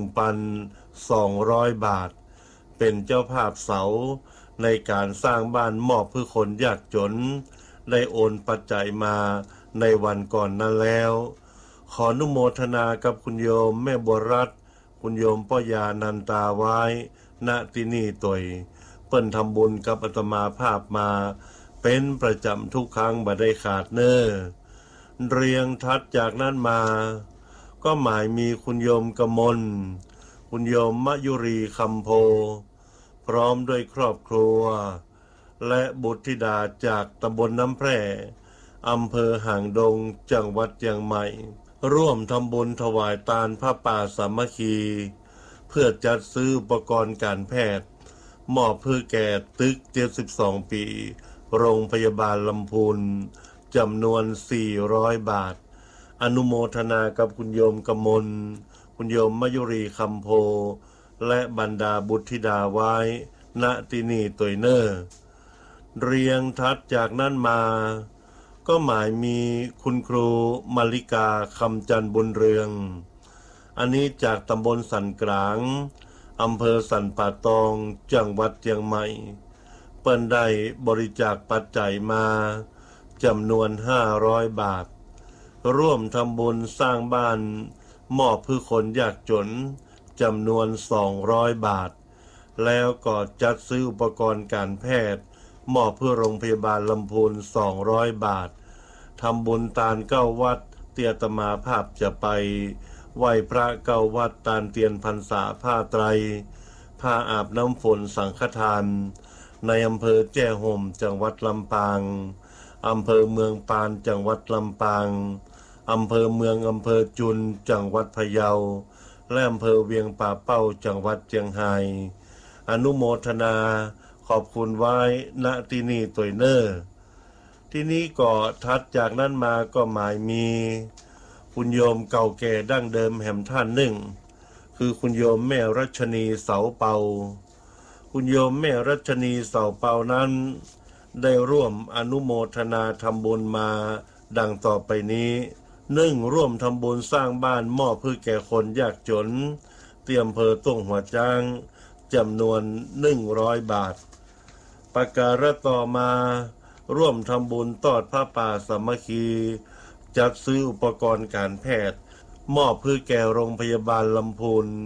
1,200 บาทเป็นเจ้าภาพเสาในการสร้างบ้านมอบเพื่อคนยากจนได้โอนปัจจัยมาในวันก่อนนั้นแล้วขออนุโมทนากับคุณโยมแม่บัวรัตน์คุณโยมพ่อยานันตาไว้ณที่นี่ตยเปิ้นทำบุญกับอาตมาภาพมาเป็นประจำทุกครั้งบ่ได้ขาดเน้อเรียงทัดจากนั้นมาก็หมายมีคุณโยมกมลคุณโยมมยุรีคำโพพร้อมด้วยครอบครัวและบุตรธิดาจากตำบลน้ำแพร่อำเภอหางดงจังหวัดเชียงใหม่ร่วมทำบุญถวายทานผ้าป่าสามัคคีเพื่อจัดซื้ออุปกรณ์การแพทย์มอบเพื่อแก่ตึก72ปีโรงพยาบาลลำพูนจำนวน400 บาทอนุโมทนากับคุณโยมกมลคุณโยมมยุรีคำโพและบรรดาบุตรธิดาไว้ณที่นี่ตยเนอร์เรียงทัดจากนั้นมาก็หมายมีคุณครูมาริกาคำจันทร์บุญเรืองอันนี้จากตำบลสันกลางอำเภอสันป่าตองจังหวัดเชียงใหม่เปิ้นได้บริจาคปัจจัยมาจำนวน500 บาทร่วมทำบุญสร้างบ้านมอบเพื่อคนยากจนจำนวน200 บาทแล้วก็จัดซื้ออุปกรณ์การแพทย์มอบเพื่อโรงพยาบาลลำพูน200 บาททำบุญตาล9 วัดเตียตมาภาพจะไปไหว้พระ9 วัดตาลเตียนพรรษาผ้าไตรผ้าอาบน้ำฝนสังฆทานในอำเภอแจ้ห่มจังหวัดลำปางอำเภอเมืองปานจังหวัดลำปางอำเภอเมืองอำเภอจุนจังหวัดพะเยาและอำเภอเวียงป่าเป้าจังหวัดเชียงรายอนุโมทนาขอบคุณไว้ณที่นี่ตยเนอร์ที่นี้ก็ทัดจากนั้นมาก็หมายมีคุณโยมเก่าแก่ดั้งเดิมแห่มท่านหนึ่งคือคุณโยมแม่รัชนีเสาเปาคุณโยมแม่รัชนีเสาเปานั้นได้ร่วมอนุโมทนาทำบุญมาดังต่อไปนี้1ร่วมทำบุญสร้างบ้านมอบเพื่อแก่คนยากจนที่อำเภอต้งหัวจ้างจำนวน100 บาทประการต่อมาร่วมทำบุญทอดผ้าป่าสามัคคีจัดซื้ออุปกรณ์การแพทย์มอบเพื่อแก่โรงพยาบาลลำพูน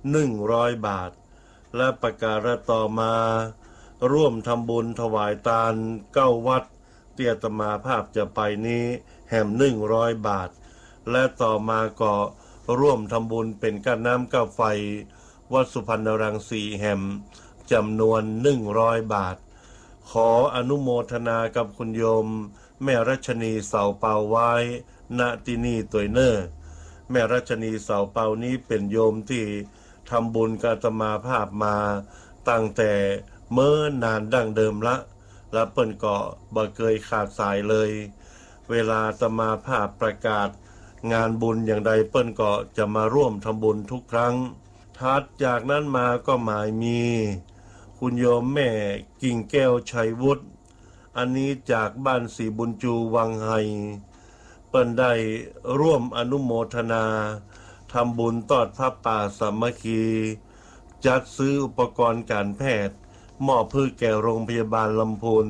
100 บาทและประการต่อมาร่วมทำบุญถวายทาน9 วัดเตียตมาภาพจะไปนี้แห่ม100 บาทและต่อมาก็ร่วมทำบุญเป็นก้าน้ำก้าไฟวัดสุพรรณรังสีแห่มจำนวน100 บาทขออนุโมทนากับคุณโยมแม่รัชนีเสาเปาไว้ณที่นี่ตยเนอร์แม่รัชนีเสาเปานี้เป็นโยมที่ทำบุญกับอาตมาภาพมาตั้งแต่เมื่อนานดั้งเดิมละและเปิ้นก็บ่เคยขาดสายเลยเวลาอาตมาภาพประกาศงานบุญอย่างใดเปิ้นก็จะมาร่วมทำบุญทุกครั้งถัดจากนั้นมาก็หมายมีคุณโยมแม่กิ่งแก้วชัยวุฒิอันนี้จากบ้านศรีบุญจูวังไฮเปิ้นได้ร่วมอนุโมทนาทำบุญทอดผ้าป่าสามัคคีจัดซื้ออุปกรณ์การแพทย์มอบเพื่อแก่โรงพยาบาลลำพูน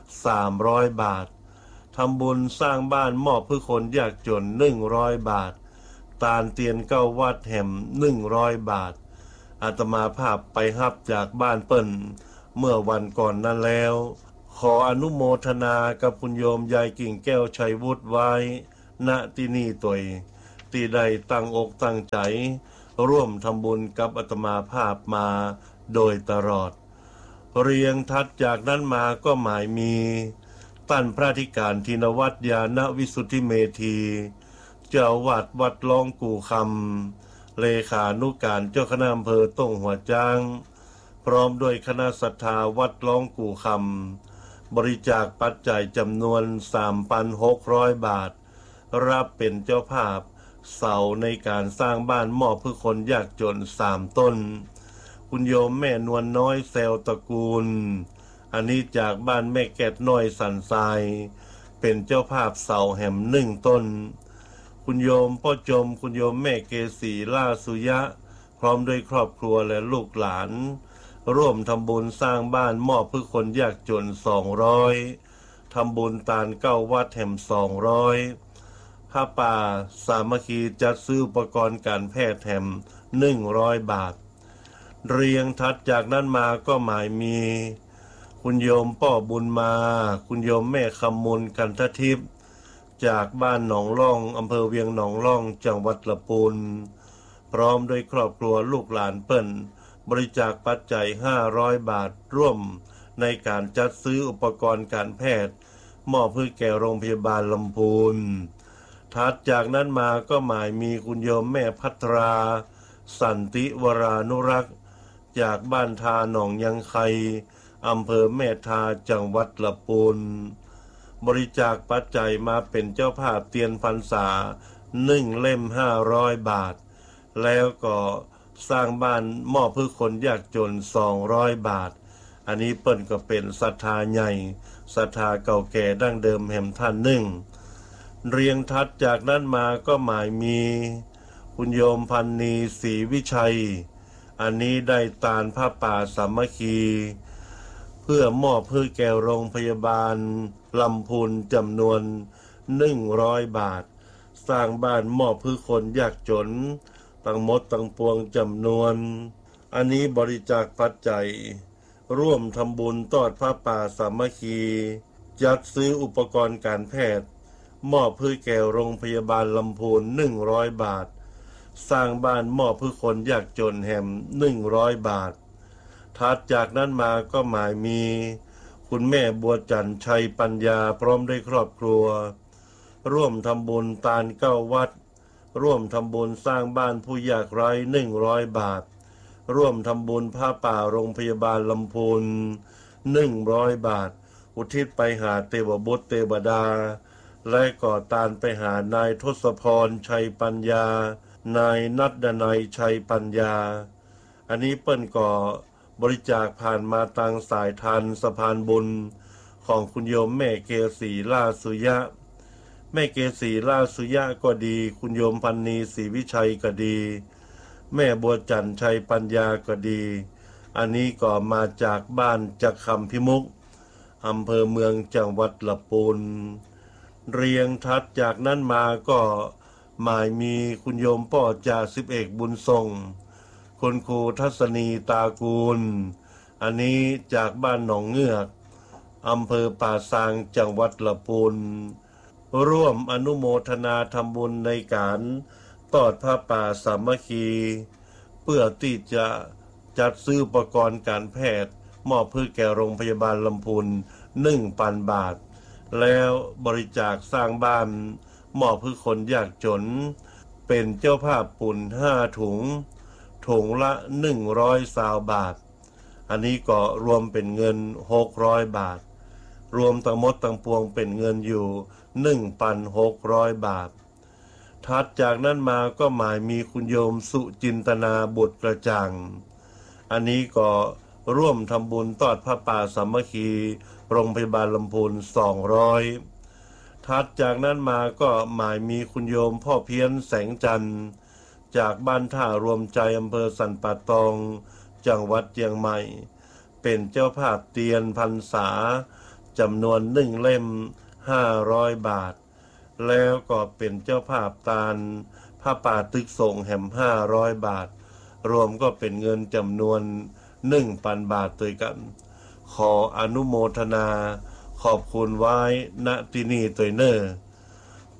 300 บาททำบุญสร้างบ้านมอบเพื่อคนยากจน100 บาทตาลเตียน9 วัดแห่ม100 บาทอาตมาภาพไปฮับจากบ้านเปิ้นเมื่อวันก่อนนั้นแล้วขออนุโมทนากับคุณโยมยายกิ่งแก้วชัยวุฒิไว้ณณที่นี่ตัวที่ได้ตั้งอกตั้งใจร่วมทำบุญกับอาตมาภาพมาโดยตลอดเรียงทัดจากนั้นมาก็หมายมีท่านพระธิการธินวัตรญาณวิสุทธิเมธีเจ้าวัดลองกู่คำเลขานุการเจ้าคณะอำเภอต้งหัวจ้างพร้อมด้วยคณะศรัทธาวัดลองกู่คำบริจาคปัจจัยจำนวน 3,600 บาทรับเป็นเจ้าภาพเสาในการสร้างบ้านมอบเพื่อคนยากจน3 ต้นคุณโยมแม่นวลน้อยแซวตระกูลอันนี้จากบ้านแม่แกดน้อยสันทรายเป็นเจ้าภาพเสาแหม1 ต้นคุณโยมพ่อจมคุณโยมแม่เกษีล่าสุยะพร้อมด้วยครอบครัวและลูกหลานร่วมทำบุญสร้างบ้านมอบเพื่อคนยากจน200ทำบุญตาล9 วัดแห่ม200ผ้าป่าสามัคคีจัดซื้ออุปกรณ์การแพทย์แห่ม100 บาทเรียงทัดจากนั้นมาก็หมายมีคุณโยมป้อบุญมาคุณโยมแม่คำมลกันททิพย์จากบ้านหนองล่องอำเภอเวียงหนองล่องจังหวัดลำพูนพร้อมด้วยครอบครัวลูกหลานเปิ้นบริจาคปัจจัย500 บาทร่วมในการจัดซื้ออุปกรณ์การแพทย์มอบเพื่อแก่โรงพยาบาลลำพูนถัดจากนั้นมาก็หมายมีคุณโยมแม่พัทราสันติวรานุรักษ์จากบ้านทาหนองยังไคอำเภอแม่ทาจังหวัดลำพูนบริจาคปัจจัยมาเป็นเจ้าภาพเตียนพรรษา1 เล่ม500 บาทแล้วก็สร้างบ้านมอบเพื่อคนยากจน200 บาทอันนี้เปิ้นก็เป็นศรัทธาใหญ่ศรัทธาเก่าแก่ดั้งเดิมแห่งท่านเรียงทัดจากนั้นมาก็หมายมีคุณโยมพันนีศรีวิชัยอันนี้ได้ตาลผ้าป่าสามัคคีเพื่อมอบเพื่อแก่โรงพยาบาลลำพูนจำนวน100 บาทสร้างบ้านมอบเพื่อคนยากจนตั้งหมดตั้งปวงจำนวนอันนี้บริจาคปัจจัยร่วมทำบุญทอดผ้าป่าสามัคคีจัดซื้ออุปกรณ์การแพทย์มอบเพื่อแก่โรงพยาบาลลำพูน100 บาทสร้างบ้านมอบเพื่อคนยากจนแห่ม100 บาทถัดจากนั้นมาก็หมายมีคุณแม่บัวจันทร์ชัยปัญญาพร้อมด้วยครอบครัวร่วมทำบุญตาล9 วัดร่วมทำบุญสร้างบ้านผู้ยากไร้100 บาทร่วมทำบุญผ้าป่าโรงพยาบาลลำพูน100 บาทอุทิศไปหาเทวบุตรเทวดาและก่อตานไปหานายทศพรชัยปัญญานายนัดดนัยชัยปัญญาอันนี้เปิ้นก่อบริจาคผ่านมาตังสายทานสะพานบุญของคุณโยมแม่เกษีล่าสุยะแม่เกษีล่าสุยะก็ดีคุณโยมพันนีศรีวิชัยก็ดีแม่บัวจันทร์ชัยปัญญาก็ดีอันนี้ก็มาจากบ้านจักคำพิมุกอำเภอเมืองจังหวัดลำพูนเรียงทัดจากนั้นมาก็หมายมีคุณโยมพ่อจ่า11บุญทรงคุณครูทัศนีตากูลอันนี้จากบ้านหนองเงือกอำเภอป่าซางจังหวัดลำพูนร่วมอนุโมทนาทำบุญในการทอดผ้าป่าสามัคคีเพื่อที่จะจัดซื้ออุปกรณ์การแพทย์มอบเพื่อแก่โรงพยาบาลลำพูน1,000 บาทแล้วบริจาคสร้างบ้านมอบเพื่อคนยากจนเป็นเจ้าภาพปุ่น5 ถุงละ120 บาทอันนี้ก็รวมเป็นเงิน600 บาทรวมทั้งหมดทั้งปวงเป็นเงินอยู่ 1,600 บาทถัดจากนั้นมาก็หมายมีคุณโยมสุจินตนาบุตรกระจ่างอันนี้ก็ร่วมทำบุญทอดผ้าป่าสามัคคีโรงพยาบาลลำพูน200ถัดจากนั้นมาก็หมายมีคุณโยมพ่อเพี้ยนแสงจันทร์จากบ้านท่ารวมใจอำเภอสันป่าตองจังหวัดเชียงใหม่เป็นเจ้าภาพเตียนพรรษาจำนวน1 เล่ม500 บาทแล้วก็เป็นเจ้าภาพตาลผ้าป่าตึกส่งแห่ม500 บาทรวมก็เป็นเงินจำนวน 1,000 บาทด้วยกันขออนุโมทนาขอบคุณไว้ณที่นี่ตัวเนอ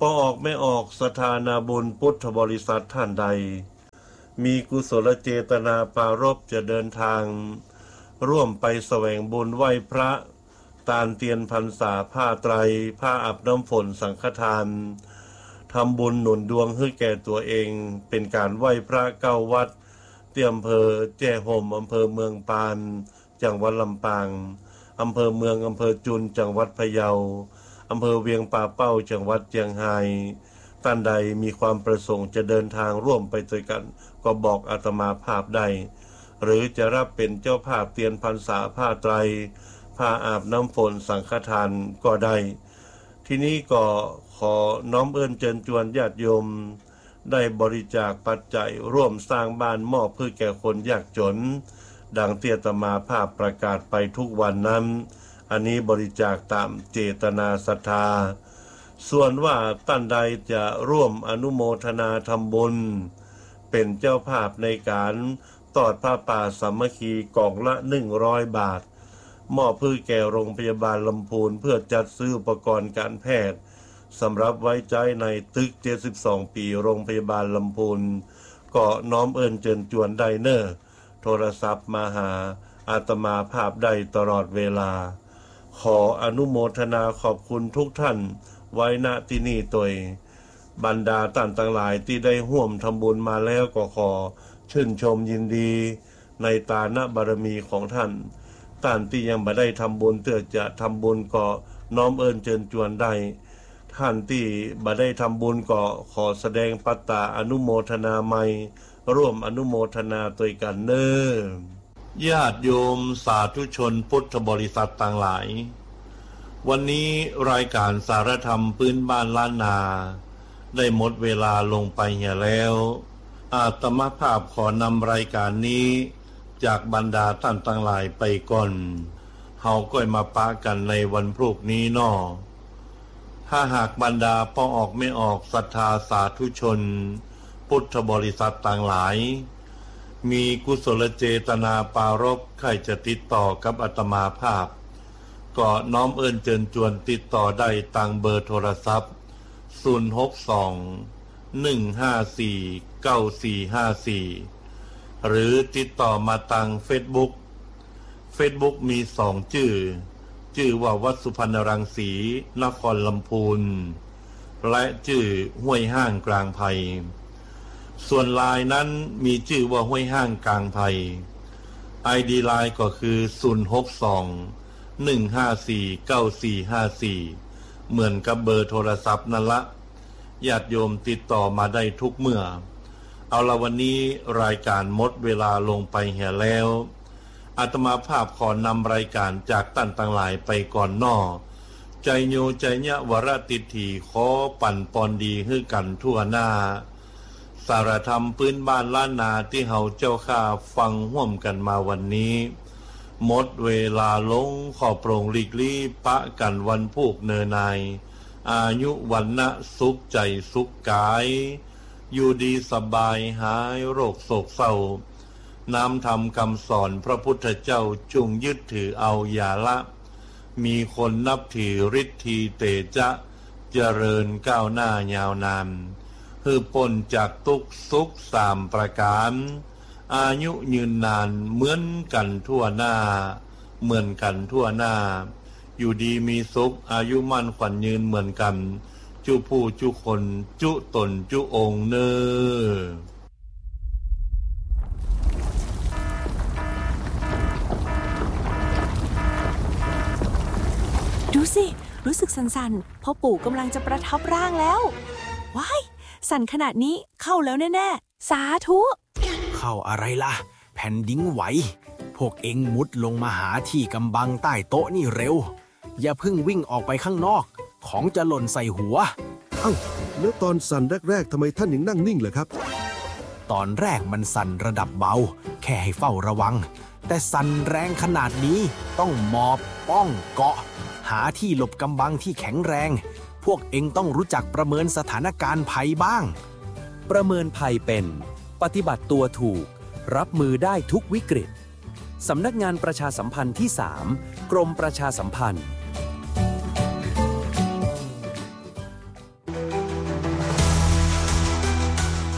พอออกไม่ออกสถานาบุญพุทธบริษัทท่านใดมีกุศลเจตนาปรารภจะเดินทางร่วมไปแสวงบุญไหว้พระตานเตียนพรรษาผ้าไตรผ้าอาบน้ำฝนสังฆทานทำบุญหนุนดวงให้แก่ตัวเองเป็นการไหว้พระเก้าวัดที่อำเภอแจ้ห่มอำเภอเมืองปานจังหวัดลำปางอำเภอเมืองอำเภอจุนจังหวัดพะเยาอำเภอเวียงป่าเป้าจังหวัดเจียงไฮ้ท่านใดมีความประสงค์จะเดินทางร่วมไปด้วยกันก็บอกอาตมาภาพได้หรือจะรับเป็นเจ้าภาพเตียนพรรษาผ้าไตรผ้าอาบน้ำฝนสังฆทานก็ได้ที่นี้ก็ขอน้อมเอิ้นเชิญชวนญาติโยมได้บริจาคปัจจัยร่วมสร้างบ้านมอบเพื่อแก่คนยากจนดังที่อาตมาภาพประกาศไปทุกวันนั้นอันนี้บริจาคตามเจตนาศรัทธาส่วนว่าท่านใดจะร่วมอนุโมทนาทำบุญเป็นเจ้าภาพในการทอดผ้าป่าสามัคคีกล่องละ100 บาทมอบเพื่อแก่โรงพยาบาลลำพูนเพื่อจัดซื้ออุปกรณ์การแพทย์สำหรับไว้ใจในตึก72 ปีโรงพยาบาลลำพูนก็น้อมเอิ้นเชิญชวนได้เนอโทรศัพท์มาหาอาตมาภาพได้ตลอดเวลาขออนุโมทนาขอบคุณทุกท่านไว้ณที่นี่ตัวบรรดาท่านทั้งหลายที่ได้ร่วมทำบุญมาแล้วก็ขอชื่นชมยินดีในตาณบารมีของท่านท่านที่ยังไม่ได้ทำบุญเพื่อจะทำบุญก็น้อมเอิญเชิญชวนได้ท่านที่ไม่ได้ทำบุญก็ขอแสดงปัตตาอนุโมทนาใหม่ร่วมอนุโมทนาด้วยกันเนอญาติโยมสาธุชนพุทธบริษัทต่างหลายวันนี้รายการสารธรรมพื้นบ้านล้านนาได้หมดเวลาลงไปเหี่ยแล้วอาตมาภาพขอนำรายการนี้จากบรรดาท่านทั้งหลายไปก่อนเฮาก็มาปะกันในวันพรุ่งนี้น้อถ้าหากบรรดาพอออกไม่ออกศรัทธาสาธุชนพุทธบริษัทต่างหลายมีกุศลเจตนาปรารภใครจะติดต่อกับอาตมาภาพก็น้อมเอิ้นเชิญชวนติดต่อได้ตามเบอร์โทรศัพท์062-154-9454หรือติดต่อมาทางเฟซบุ๊กมี2ชื่อว่าวัดสุพรรณรังสีนครลำพูนและชื่อห้วยห้างกลางไผ่ส่วนไลน์นั้นมีชื่อว่าห้วยห้างกลางไผ่ ID ไลน์ก็คือ062-154-9454เหมือนกับเบอร์โทรศัพท์นั่นละญาติโยมติดต่อมาได้ทุกเมื่อเอาละวันนี้รายการหมดเวลาลงไปเหี่ยแล้วอาตมาภาพขอนำรายการจากท่านทั้งหลายไปก่อนน้อใจโยใจญะวรติถีขอปั่นปอนดีให้กันทั่วหน้าสารธรรมพื้นบ้านล้านนาที่เฮาเจ้าข้าฟังร่วมกันมาวันนี้หมดเวลาลงขอโปร่งหลีกลี่ปะกันวันพูกเนนายอายุวันนะสุขใจสุขกายอยู่ดีสบายหายโรคโศกเศร้านำธรรมคำสอนพระพุทธเจ้าจงยึดถือเอาอย่าละมีคนนับถือฤทธีเตจะเจริญก้าวหน้ายาวนานคือพ้นจากทุกข์สุข3 ประการอายุยืนนานเหมือนกันทั่วหน้าอยู่ดีมีสุขอายุมั่นขวัญยืนเหมือนกันจุผู้จุคนจุตนจุองค์เนอดูสิรู้สึกสั่นๆพ่อปู่กำลังจะประทับร่างแล้วว้ายสั่นขนาดนี้เข้าแล้วแน่ๆสาธุเข้าอะไรล่ะแผ่นดินไหวพวกเอ็งมุดลงมาหาที่กำบังใต้โต๊ะนี่เร็วอย่าเพิ่งวิ่งออกไปข้างนอกของจะหล่นใส่หัวเอ้าแล้วตอนสั่นแรกๆทำไมท่านยังนั่งนิ่งเหรอครับตอนแรกมันสั่นระดับเบาแค่ให้เฝ้าระวังแต่สั่นแรงขนาดนี้ต้องหมอบป้องเกาะหาที่หลบกำบังที่แข็งแรงพวกเอ็งต้องรู้จักประเมินสถานการณ์ภัยบ้างประเมินภัยเป็นปฏิบัติตัวถูกรับมือได้ทุกวิกฤตสำนักงานประชาสัมพันธ์ที่ 3 กรมประชาสัมพันธ์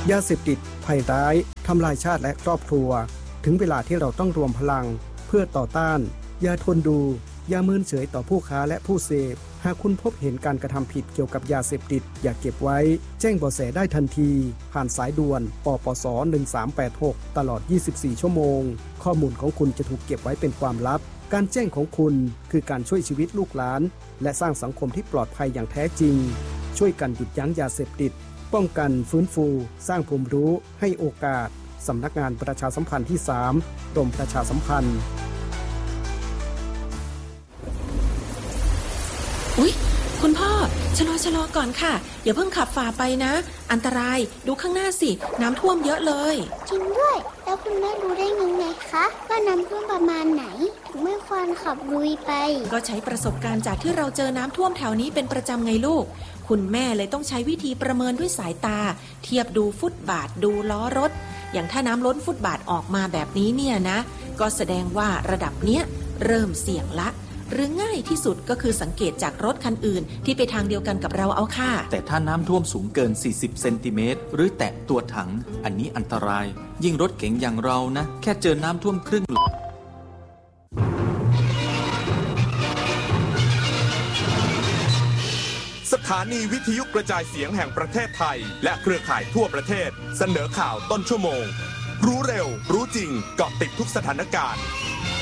ยาเสพติดภัยร้ายทำลายชาติและครอบครัวถึงเวลาที่เราต้องรวมพลังเพื่อต่อต้านอย่าทนดูอย่าเมินเฉยต่อผู้ค้าและผู้เสพหากคุณพบเห็นการกระทำผิดเกี่ยวกับยาเสพติดอย่าเก็บไว้แจ้งเบาะแสได้ทันทีผ่านสายด่วนปปส1386ตลอด24ชั่วโมงข้อมูลของคุณจะถูกเก็บไว้เป็นความลับการแจ้งของคุณคือการช่วยชีวิตลูกหลานและสร้างสังคมที่ปลอดภัยอย่างแท้จริงช่วยกันหยุดยั้งยาเสพติดป้องกันฟื้นฟูสร้างภูมิรู้ให้โอกาสสำนักงานประชาสัมพันธ์ที่3กรมประชาสัมพันธ์อุ๊ยคุณพ่อชะลอก่อนค่ะอย่าเพิ่งขับฝ่าไปนะอันตรายดูข้างหน้าสิน้ำท่วมเยอะเลยจริงด้วยแล้วคุณแม่รู้ได้ยังไงคะว่าน้ำท่วมประมาณไหนถึงไม่ควรขับลุยไปก็ใช้ประสบการณ์จากที่เราเจอน้ำท่วมแถวนี้เป็นประจำไงลูกคุณแม่เลยต้องใช้วิธีประเมินด้วยสายตาเทียบดูฟุตบาทดูล้อรถอย่างถ้าน้ำล้นฟุตบาทออกมาแบบนี้เนี่ยนะก็แสดงว่าระดับเนี้ยเริ่มเสี่ยงละหรือง่ายที่สุดก็คือสังเกตจากรถคันอื่นที่ไปทางเดียวกันกับเราเอาค่ะแต่ถ้าน้ำท่วมสูงเกิน40เซนติเมตรหรือแตะตัวถังอันนี้อันตรายยิ่งรถเก๋งอย่างเรานะแค่เจอน้ำท่วมครึ่งสถานีวิทยุกระจายเสียงแห่งประเทศไทยและเครือข่ายทั่วประเทศเสนอข่าวต้นชั่วโมงรู้เร็วรู้จริงเกาะติดทุกสถานการณ์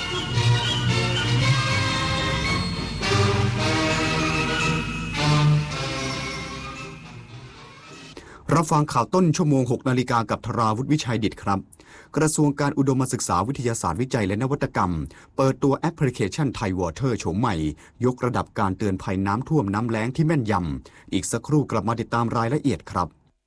รับฟังข่าวต้นชั่วโมง 6 นาฬิกากับธราวุฒิวิชัยดิษฐ์ครับกระทรวงการอุดมศึกษาวิทยาศาสตร์วิจัยและนวัตกรรมเปิดตัวแอปพลิเคชันไทยวอเตอร์โฉมใหม่ยกระดับการเตือนภัยน้ำท่วมน้ำแล้งที่แม่นยำอีกสักครู่กลับมาติดตามรายละเอียดครับ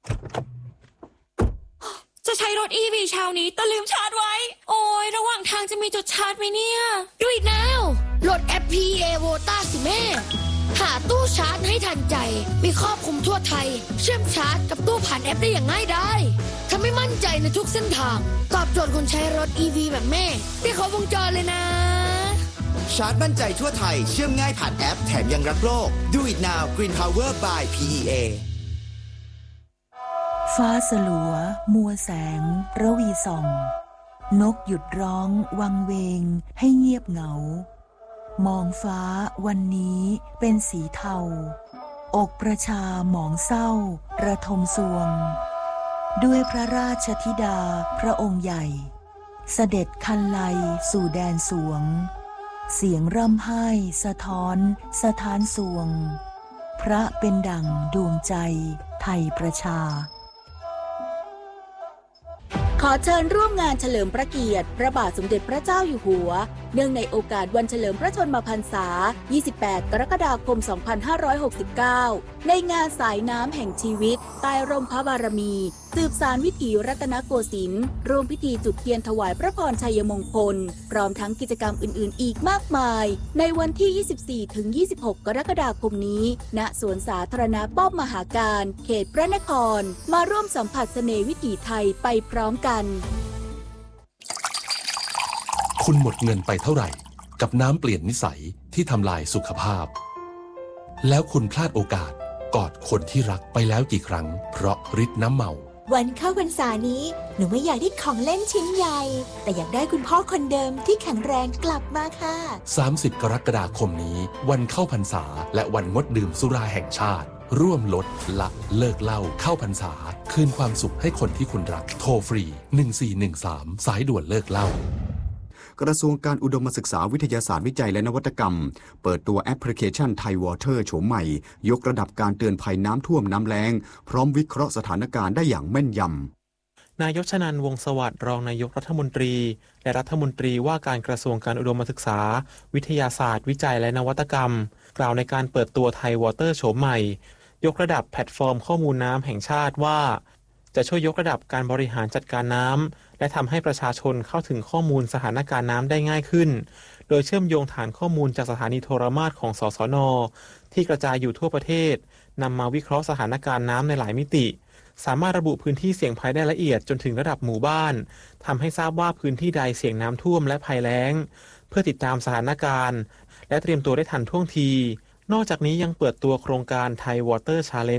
จะใช้รถ EV เช้านี้แต่ลืมชาร์จไว้โอ้ยระหว่างทางจะมีจุดชาร์จไหมเนี่ยดูอีกแล้วโหลดแอป PEA Vota สิแม่หาตู้ชาร์จให้ทันใจมีครอบคลุมทั่วไทยเชื่อมชาร์จกับตู้ผ่านแอปได้อย่างง่ายดายทำให้มั่นใจในทุกเส้นทางตอบโจทย์คนใช้รถ EV แบบแม่ได้ครบวงจรเลยนะชาร์จมั่นใจทั่วไทยเชื่อมง่ายผ่านแอปแถมยังรักโลก Do it now Green Power by PEA ฟ้าสลัวมัวแสงระวีส่องนกหยุดร้องวังเวงให้เงียบเหงามองฟ้าวันนี้เป็นสีเทาอกประชาหมองเศร้าระทมสวงด้วยพระราชธิดาพระองค์ใหญ่เสด็จคันไลสู่แดนสวงเสียงร่ำไห้สะท้อนสถานสวงพระเป็นดั่งดวงใจไทยประชาขอเชิญร่วมงานเฉลิมพระเกียรติพระบาทสมเด็จพระเจ้าอยู่หัวเนื่องในโอกาสวันเฉลิมพระชนมพรรษา 28 กรกฎาคม 2569 ในงานสายน้ำแห่งชีวิตใต้ร่มพระบารมีสืบสานวิถีรัตนโกสินทร์ร่วมพิธีจุดเทียนถวายพระพรชัยมงคลพร้อมทั้งกิจกรรมอื่นๆอีกมากมายในวันที่ 24-26 กรกฎาคมนี้ณสวนสาธารณะป้อมมหาการเขตพระนครมาร่วมสัมผัสเสน่ห์วิถีไทยไปพร้อมกันคุณหมดเงินไปเท่าไหร่กับน้ำเปลี่ยนนิสัยที่ทำลายสุขภาพแล้วคุณพลาดโอกาสกอดคนที่รักไปแล้วกี่ครั้งเพราะฤทธิ์น้ำเมาวันเข้าพรรษานี้หนูไม่อยากได้ของเล่นชิ้นใหญ่แต่อยากได้คุณพ่อคนเดิมที่แข็งแรงกลับมาค่ะ 30 กรกฎาคมนี้วันเข้าพรรษาและวันงดดื่มสุราแห่งชาติร่วมลดละเลิกเหล้าเข้าพรรษาคืนความสุขให้คนที่คุณรักโทรฟรี1413สายด่วนเลิกเหล้ากระทรวงการอุดมศึกษาวิทยาศาสตร์วิจัยและนวัตกรรมเปิดตัวแอปพลิเคชันไทยวอเตอร์โฉมใหม่ยกระดับการเตือนภัยน้ำท่วมน้ำแล้งพร้อมวิเคราะห์สถานการณ์ได้อย่างแม่นยำนายกชนันท์ วงศ์สวัสดิ์รองนายกรัฐมนตรีและรัฐมนตรีว่าการกระทรวงการอุดมศึกษาวิทยาศาสตร์วิจัยและนวัตกรรมกล่าวในการเปิดตัวไทยวอเตอร์โฉมใหม่ยกระดับแพลตฟอร์มข้อมูลน้ำแห่งชาติว่าจะช่วยยกระดับการบริหารจัดการน้ำและทำให้ประชาชนเข้าถึงข้อมูลสถานการณ์น้ำได้ง่ายขึ้นโดยเชื่อมโยงฐานข้อมูลจากสถานีโทรมาตรของสสน.ที่กระจายอยู่ทั่วประเทศนำมาวิเคราะห์สถานการณ์น้ำในหลายมิติสามารถระบุพื้นที่เสี่ยงภัยได้ละเอียดจนถึงระดับหมู่บ้านทำให้ทราบว่าพื้นที่ใดเสี่ยงน้ำท่วมและภัยแล้งเพื่อติดตามสถานการณ์และเตรียมตัวได้ทันท่วงทีนอกจากนี้ยังเปิดตัวโครงการไทยวอเตอร์ชาเลนจ์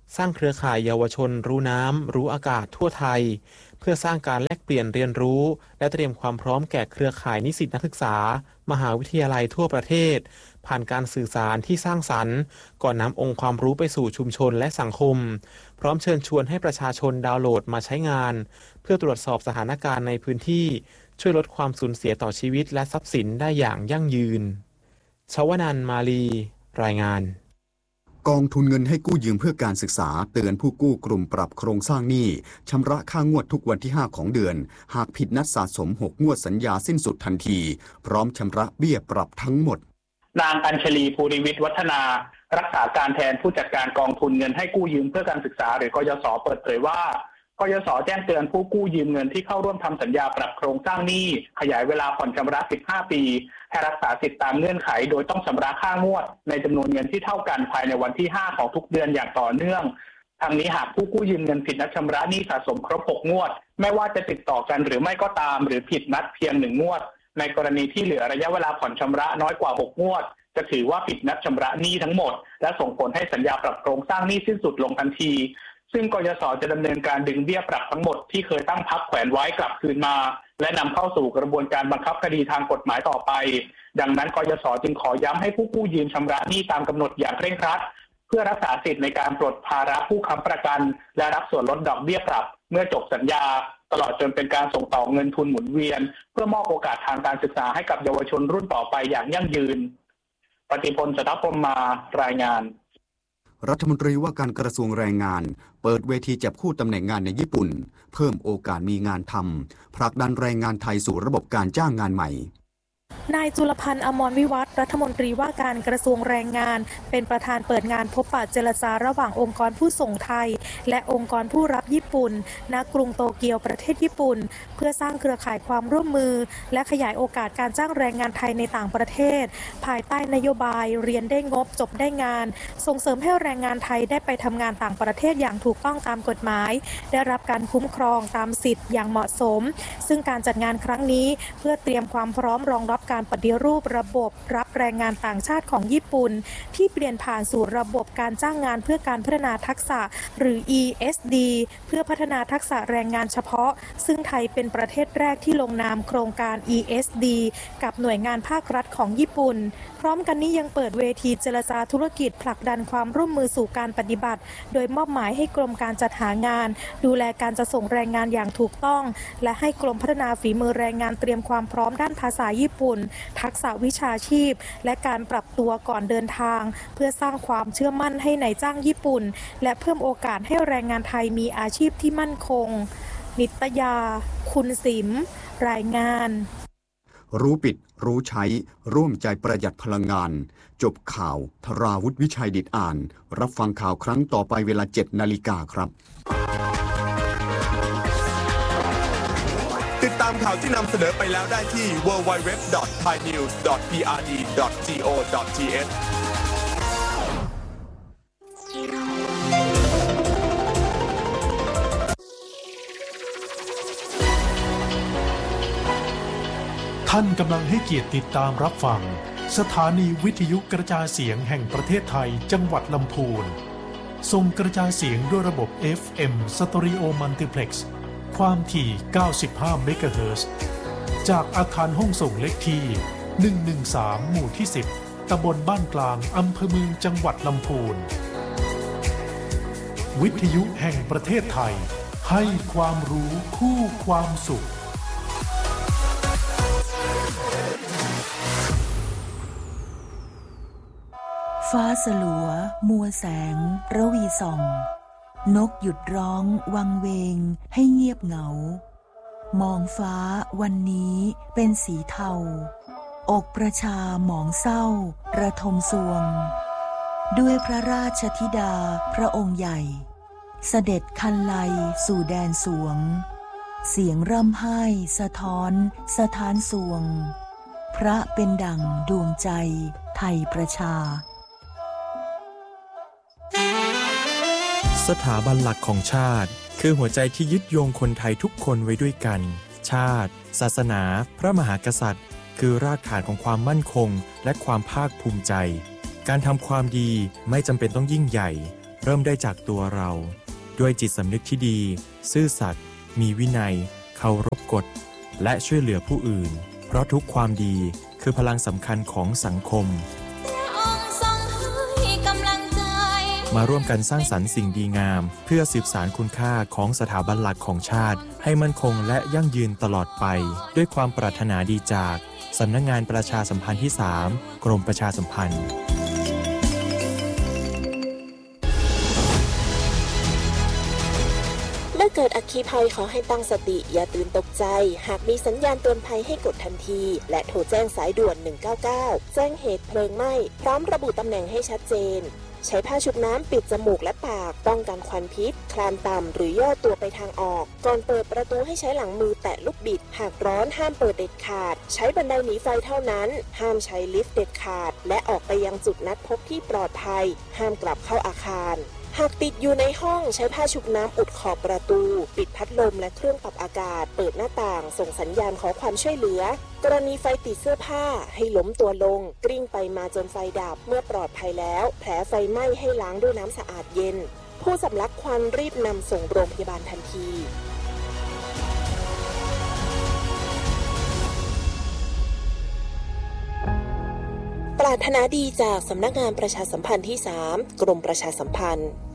สร้างเครือข่ายเยาวชนรู้น้ำรู้อากาศทั่วไทยเพื่อสร้างการแลกเปลี่ยนเรียนรู้และเตรียมความพร้อมแก่เครือข่ายนิสิตนักศึกษามหาวิทยาลัยทั่วประเทศผ่านการสื่อสารที่สร้างสรรค์ก่อนนำองค์ความรู้ไปสู่ชุมชนและสังคมพร้อมเชิญชวนให้ประชาชนดาวน์โหลดมาใช้งานเพื่อตรวจสอบสถานการณ์ในพื้นที่ช่วยลดความสูญเสียต่อชีวิตและทรัพย์สินได้อย่างยั่งยืนชวนันท์ มาลีรายงานกองทุนเงินให้กู้ยืมเพื่อการศึกษาเตือนผู้กู้กลุ่มปรับโครงสร้างหนี้ชำระค่างวดทุกวันที่5ของเดือนหากผิดนัดสะสม6งวดสัญญาสิ้นสุดทันทีพร้อมชำระเบี้ยปรับทั้งหมดนางอัญชลีภูริวิทย์วัฒนารักษาการแทนผู้จัดการกองทุนเงินให้กู้ยืมเพื่อการศึกษาหรือกยศ.เปิดเผยว่ากยศ.แจ้งเตือนผู้กู้ยืมเงินที่เข้าร่วมทำสัญญาปรับโครงสร้างหนี้ขยายเวลาผ่อนชำระ15ปีให้รักษาสิทธิตามเงื่อนไขโดยต้องชำระค่างวดในจำนวนเงินที่เท่ากันภายในวันที่5ของทุกเดือนอย่างต่อเนื่องทางนี้หากผู้กู้ยืมเงินผิดนัดชำระหนี้สะสมครบ6งวดไม่ว่าจะติดต่อกันหรือไม่ก็ตามหรือผิดนัดเพียง1งวดในกรณีที่เหลือระยะเวลาผ่อนชำระน้อยกว่า6งวดจะถือว่าผิดนัดชำระหนี้ทั้งหมดและส่งผลให้สัญญาปรับโครงสร้างหนี้สิ้นสุดลงทันทีซึ่งกยศ.จะดำเนินการดึงเบี้ยปรับทั้งหมดที่เคยตั้งพักแขวนไว้กลับคืนมาและนำเข้าสู่กระบวนการบังคับคดีทางกฎหมายต่อไปดังนั้นกยศ.จึงขอย้ำให้ผู้กู้ยืมชำระหนี้ตามกำหนดอย่างเคร่งครัดเพื่อรักษาสิทธิ์ในการปลดภาระผู้ค้ำประกันและรับส่วนลดดอกเบี้ยปรับเมื่อจบสัญญาตลอดจนเป็นการส่งต่อเงินทุนหมุนเวียนเพื่อมอบโอกาสทางการศึกษาให้กับเยาวชนรุ่นต่อไปอย่างยั่งยืนปฏิพล สทัพพรหมมารายงานรัฐมนตรีว่าการกระทรวงแรงงานเปิดเวทีจับคู่ตำแหน่งงานในญี่ปุ่นเพิ่มโอกาสมีงานทำผลักดันแรงงานไทยสู่ระบบการจ้างงานใหม่นายจุลพันธ์ อมรวิวัฒน์รัฐมนตรีว่าการกระทรวงแรงงานเป็นประธานเปิดงานพบปะเจรจาระหว่างองค์กรผู้ส่งไทยและองค์กรผู้รับญี่ปุ่นณกรุงโตเกียวประเทศญี่ปุ่นเพื่อสร้างเครือข่ายความร่วมมือและขยายโอกาสการจ้างแรงงานไทยในต่างประเทศภายใต้นโยบายเรียนได้งบจบได้งานส่งเสริมให้แรงงานไทยได้ไปทำงานต่างประเทศอย่างถูกต้องตามกฎหมายได้รับการคุ้มครองตามสิทธิ์อย่างเหมาะสมซึ่งการจัดงานครั้งนี้เพื่อเตรียมความพร้อมรองรับการปฏิรูประบบรับแรงงานต่างชาติของญี่ปุ่นที่เปลี่ยนผ่านสู่ระบบการจ้างงานเพื่อการพัฒนาทักษะหรือ ESD เพื่อพัฒนาทักษะแรงงานเฉพาะซึ่งไทยเป็นประเทศแรกที่ลงนามโครงการ ESD กับหน่วยงานภาครัฐของญี่ปุ่นพร้อมกันนี้ยังเปิดเวทีเจรจาธุรกิจผลักดันความร่วมมือสู่การปฏิบัติโดยมอบหมายให้กรมการจัดหางานดูแลการจัดส่งแรงงานอย่างถูกต้องและให้กรมพัฒนาฝีมือแรงงานเตรียมความพร้อมด้านภาษาญี่ปุ่นทักษะวิชาชีพและการปรับตัวก่อนเดินทางเพื่อสร้างความเชื่อมั่นให้นายจ้างญี่ปุ่นและเพิ่มโอกาสให้แรงงานไทยมีอาชีพที่มั่นคงนิตยาคุณสิมรายงานรู้ปิดรู้ใช้ร่วมใจประหยัดพลังงานจบข่าวธราวุฒิวิชัยดิษฐ์อ่านรับฟังข่าวครั้งต่อไปเวลา 7:00 น.ครับติดตามข่าวที่นำเสนอไปแล้วได้ที่ www.thainews.prd.go.th ท่านกำลังให้เกียรติติดตามรับฟังสถานีวิทยุกระจายเสียงแห่งประเทศไทยจังหวัดลำพูนส่งกระจายเสียงด้วยระบบ FM Stereo Multiplex ความถี่ 95 เมกะเฮิรตซ์จากอาคารห้องส่งเลขที่ 113 หมู่ที่ 10 ตำบลบ้านกลางอำเภอเมืองจังหวัดลำพูนวิทยุแห่งประเทศไทยให้ความรู้คู่ความสุขฟ้าสลัวมัวแสงระวีส่องนกหยุดร้องวังเวงให้เงียบเหงามองฟ้าวันนี้เป็นสีเทาอกประชาหมองเศร้าระทมสวงด้วยพระราชธิดาพระองค์ใหญ่เสด็จคันไลสู่แดนสวงเสียงร่ำไห้สะท้อนสถานสวงพระเป็นดั่งดวงใจไทยประชาสถาบันหลักของชาติคือหัวใจที่ยึดโยงคนไทยทุกคนไว้ด้วยกันชาติศาสนาพระมหากษัตริย์คือรากฐานของความมั่นคงและความภาคภูมิใจการทำความดีไม่จำเป็นต้องยิ่งใหญ่เริ่มได้จากตัวเรา ด้วยจิตสำนึกที่ดี ซื่อสัตย์มีวินัย เคารพกฎและช่วยเหลือผู้อื่น เพราะทุกความดีคือพลังสำคัญของสังคม มาร่วมกันสร้างสรรค์สิ่งดีงามเพื่อสืบสานคุณค่าของสถาบันหลักของชาติให้มั่นคงและยั่งยืนตลอดไปด้วยความปรารถนาดีจากสำนักงานประชาสัมพันธ์ที่ 3 กรมประชาสัมพันธ์เมื่อเกิดอัคคีภัยขอให้ตั้งสติอย่าตื่นตกใจหากมีสัญญาณเตือนภัยให้กดทันทีและโทรแจ้งสายด่วน199แจ้งเหตุเพลิงไหม้พร้อมระบุตำแหน่งให้ชัดเจนใช้ผ้าชุบน้ำปิดจมูกและปากป้องกันควันพิษคลานต่ำหรือย่อตัวไปทางออกก่อนเปิดประตูให้ใช้หลังมือแตะลูกบิดหากร้อนห้ามเปิดเด็ดขาดใช้บันไดหนีไฟเท่านั้นห้ามใช้ลิฟต์เด็ดขาดและออกไปยังจุดนัดพบที่ปลอดภัยห้ามกลับเข้าอาคารหากติดอยู่ในห้องใช้ผ้าชุบน้ำอุดขอบประตูปิดพัดลมและเครื่องปรับอากาศเปิดหน้าต่างส่งสัญญาณขอความช่วยเหลือกรณีไฟติดเสื้อผ้าให้ล้มตัวลงกลิ้งไปมาจนไฟดับเมื่อปลอดภัยแล้วแผลไฟไหม้ให้ล้างด้วยน้ำสะอาดเย็นผู้สำลักควันรีบนำส่งโรงพยาบาลทันทีปรารถนาดีจากสำนักงานประชาสัมพันธ์ที่ 3 กรมประชาสัมพันธ์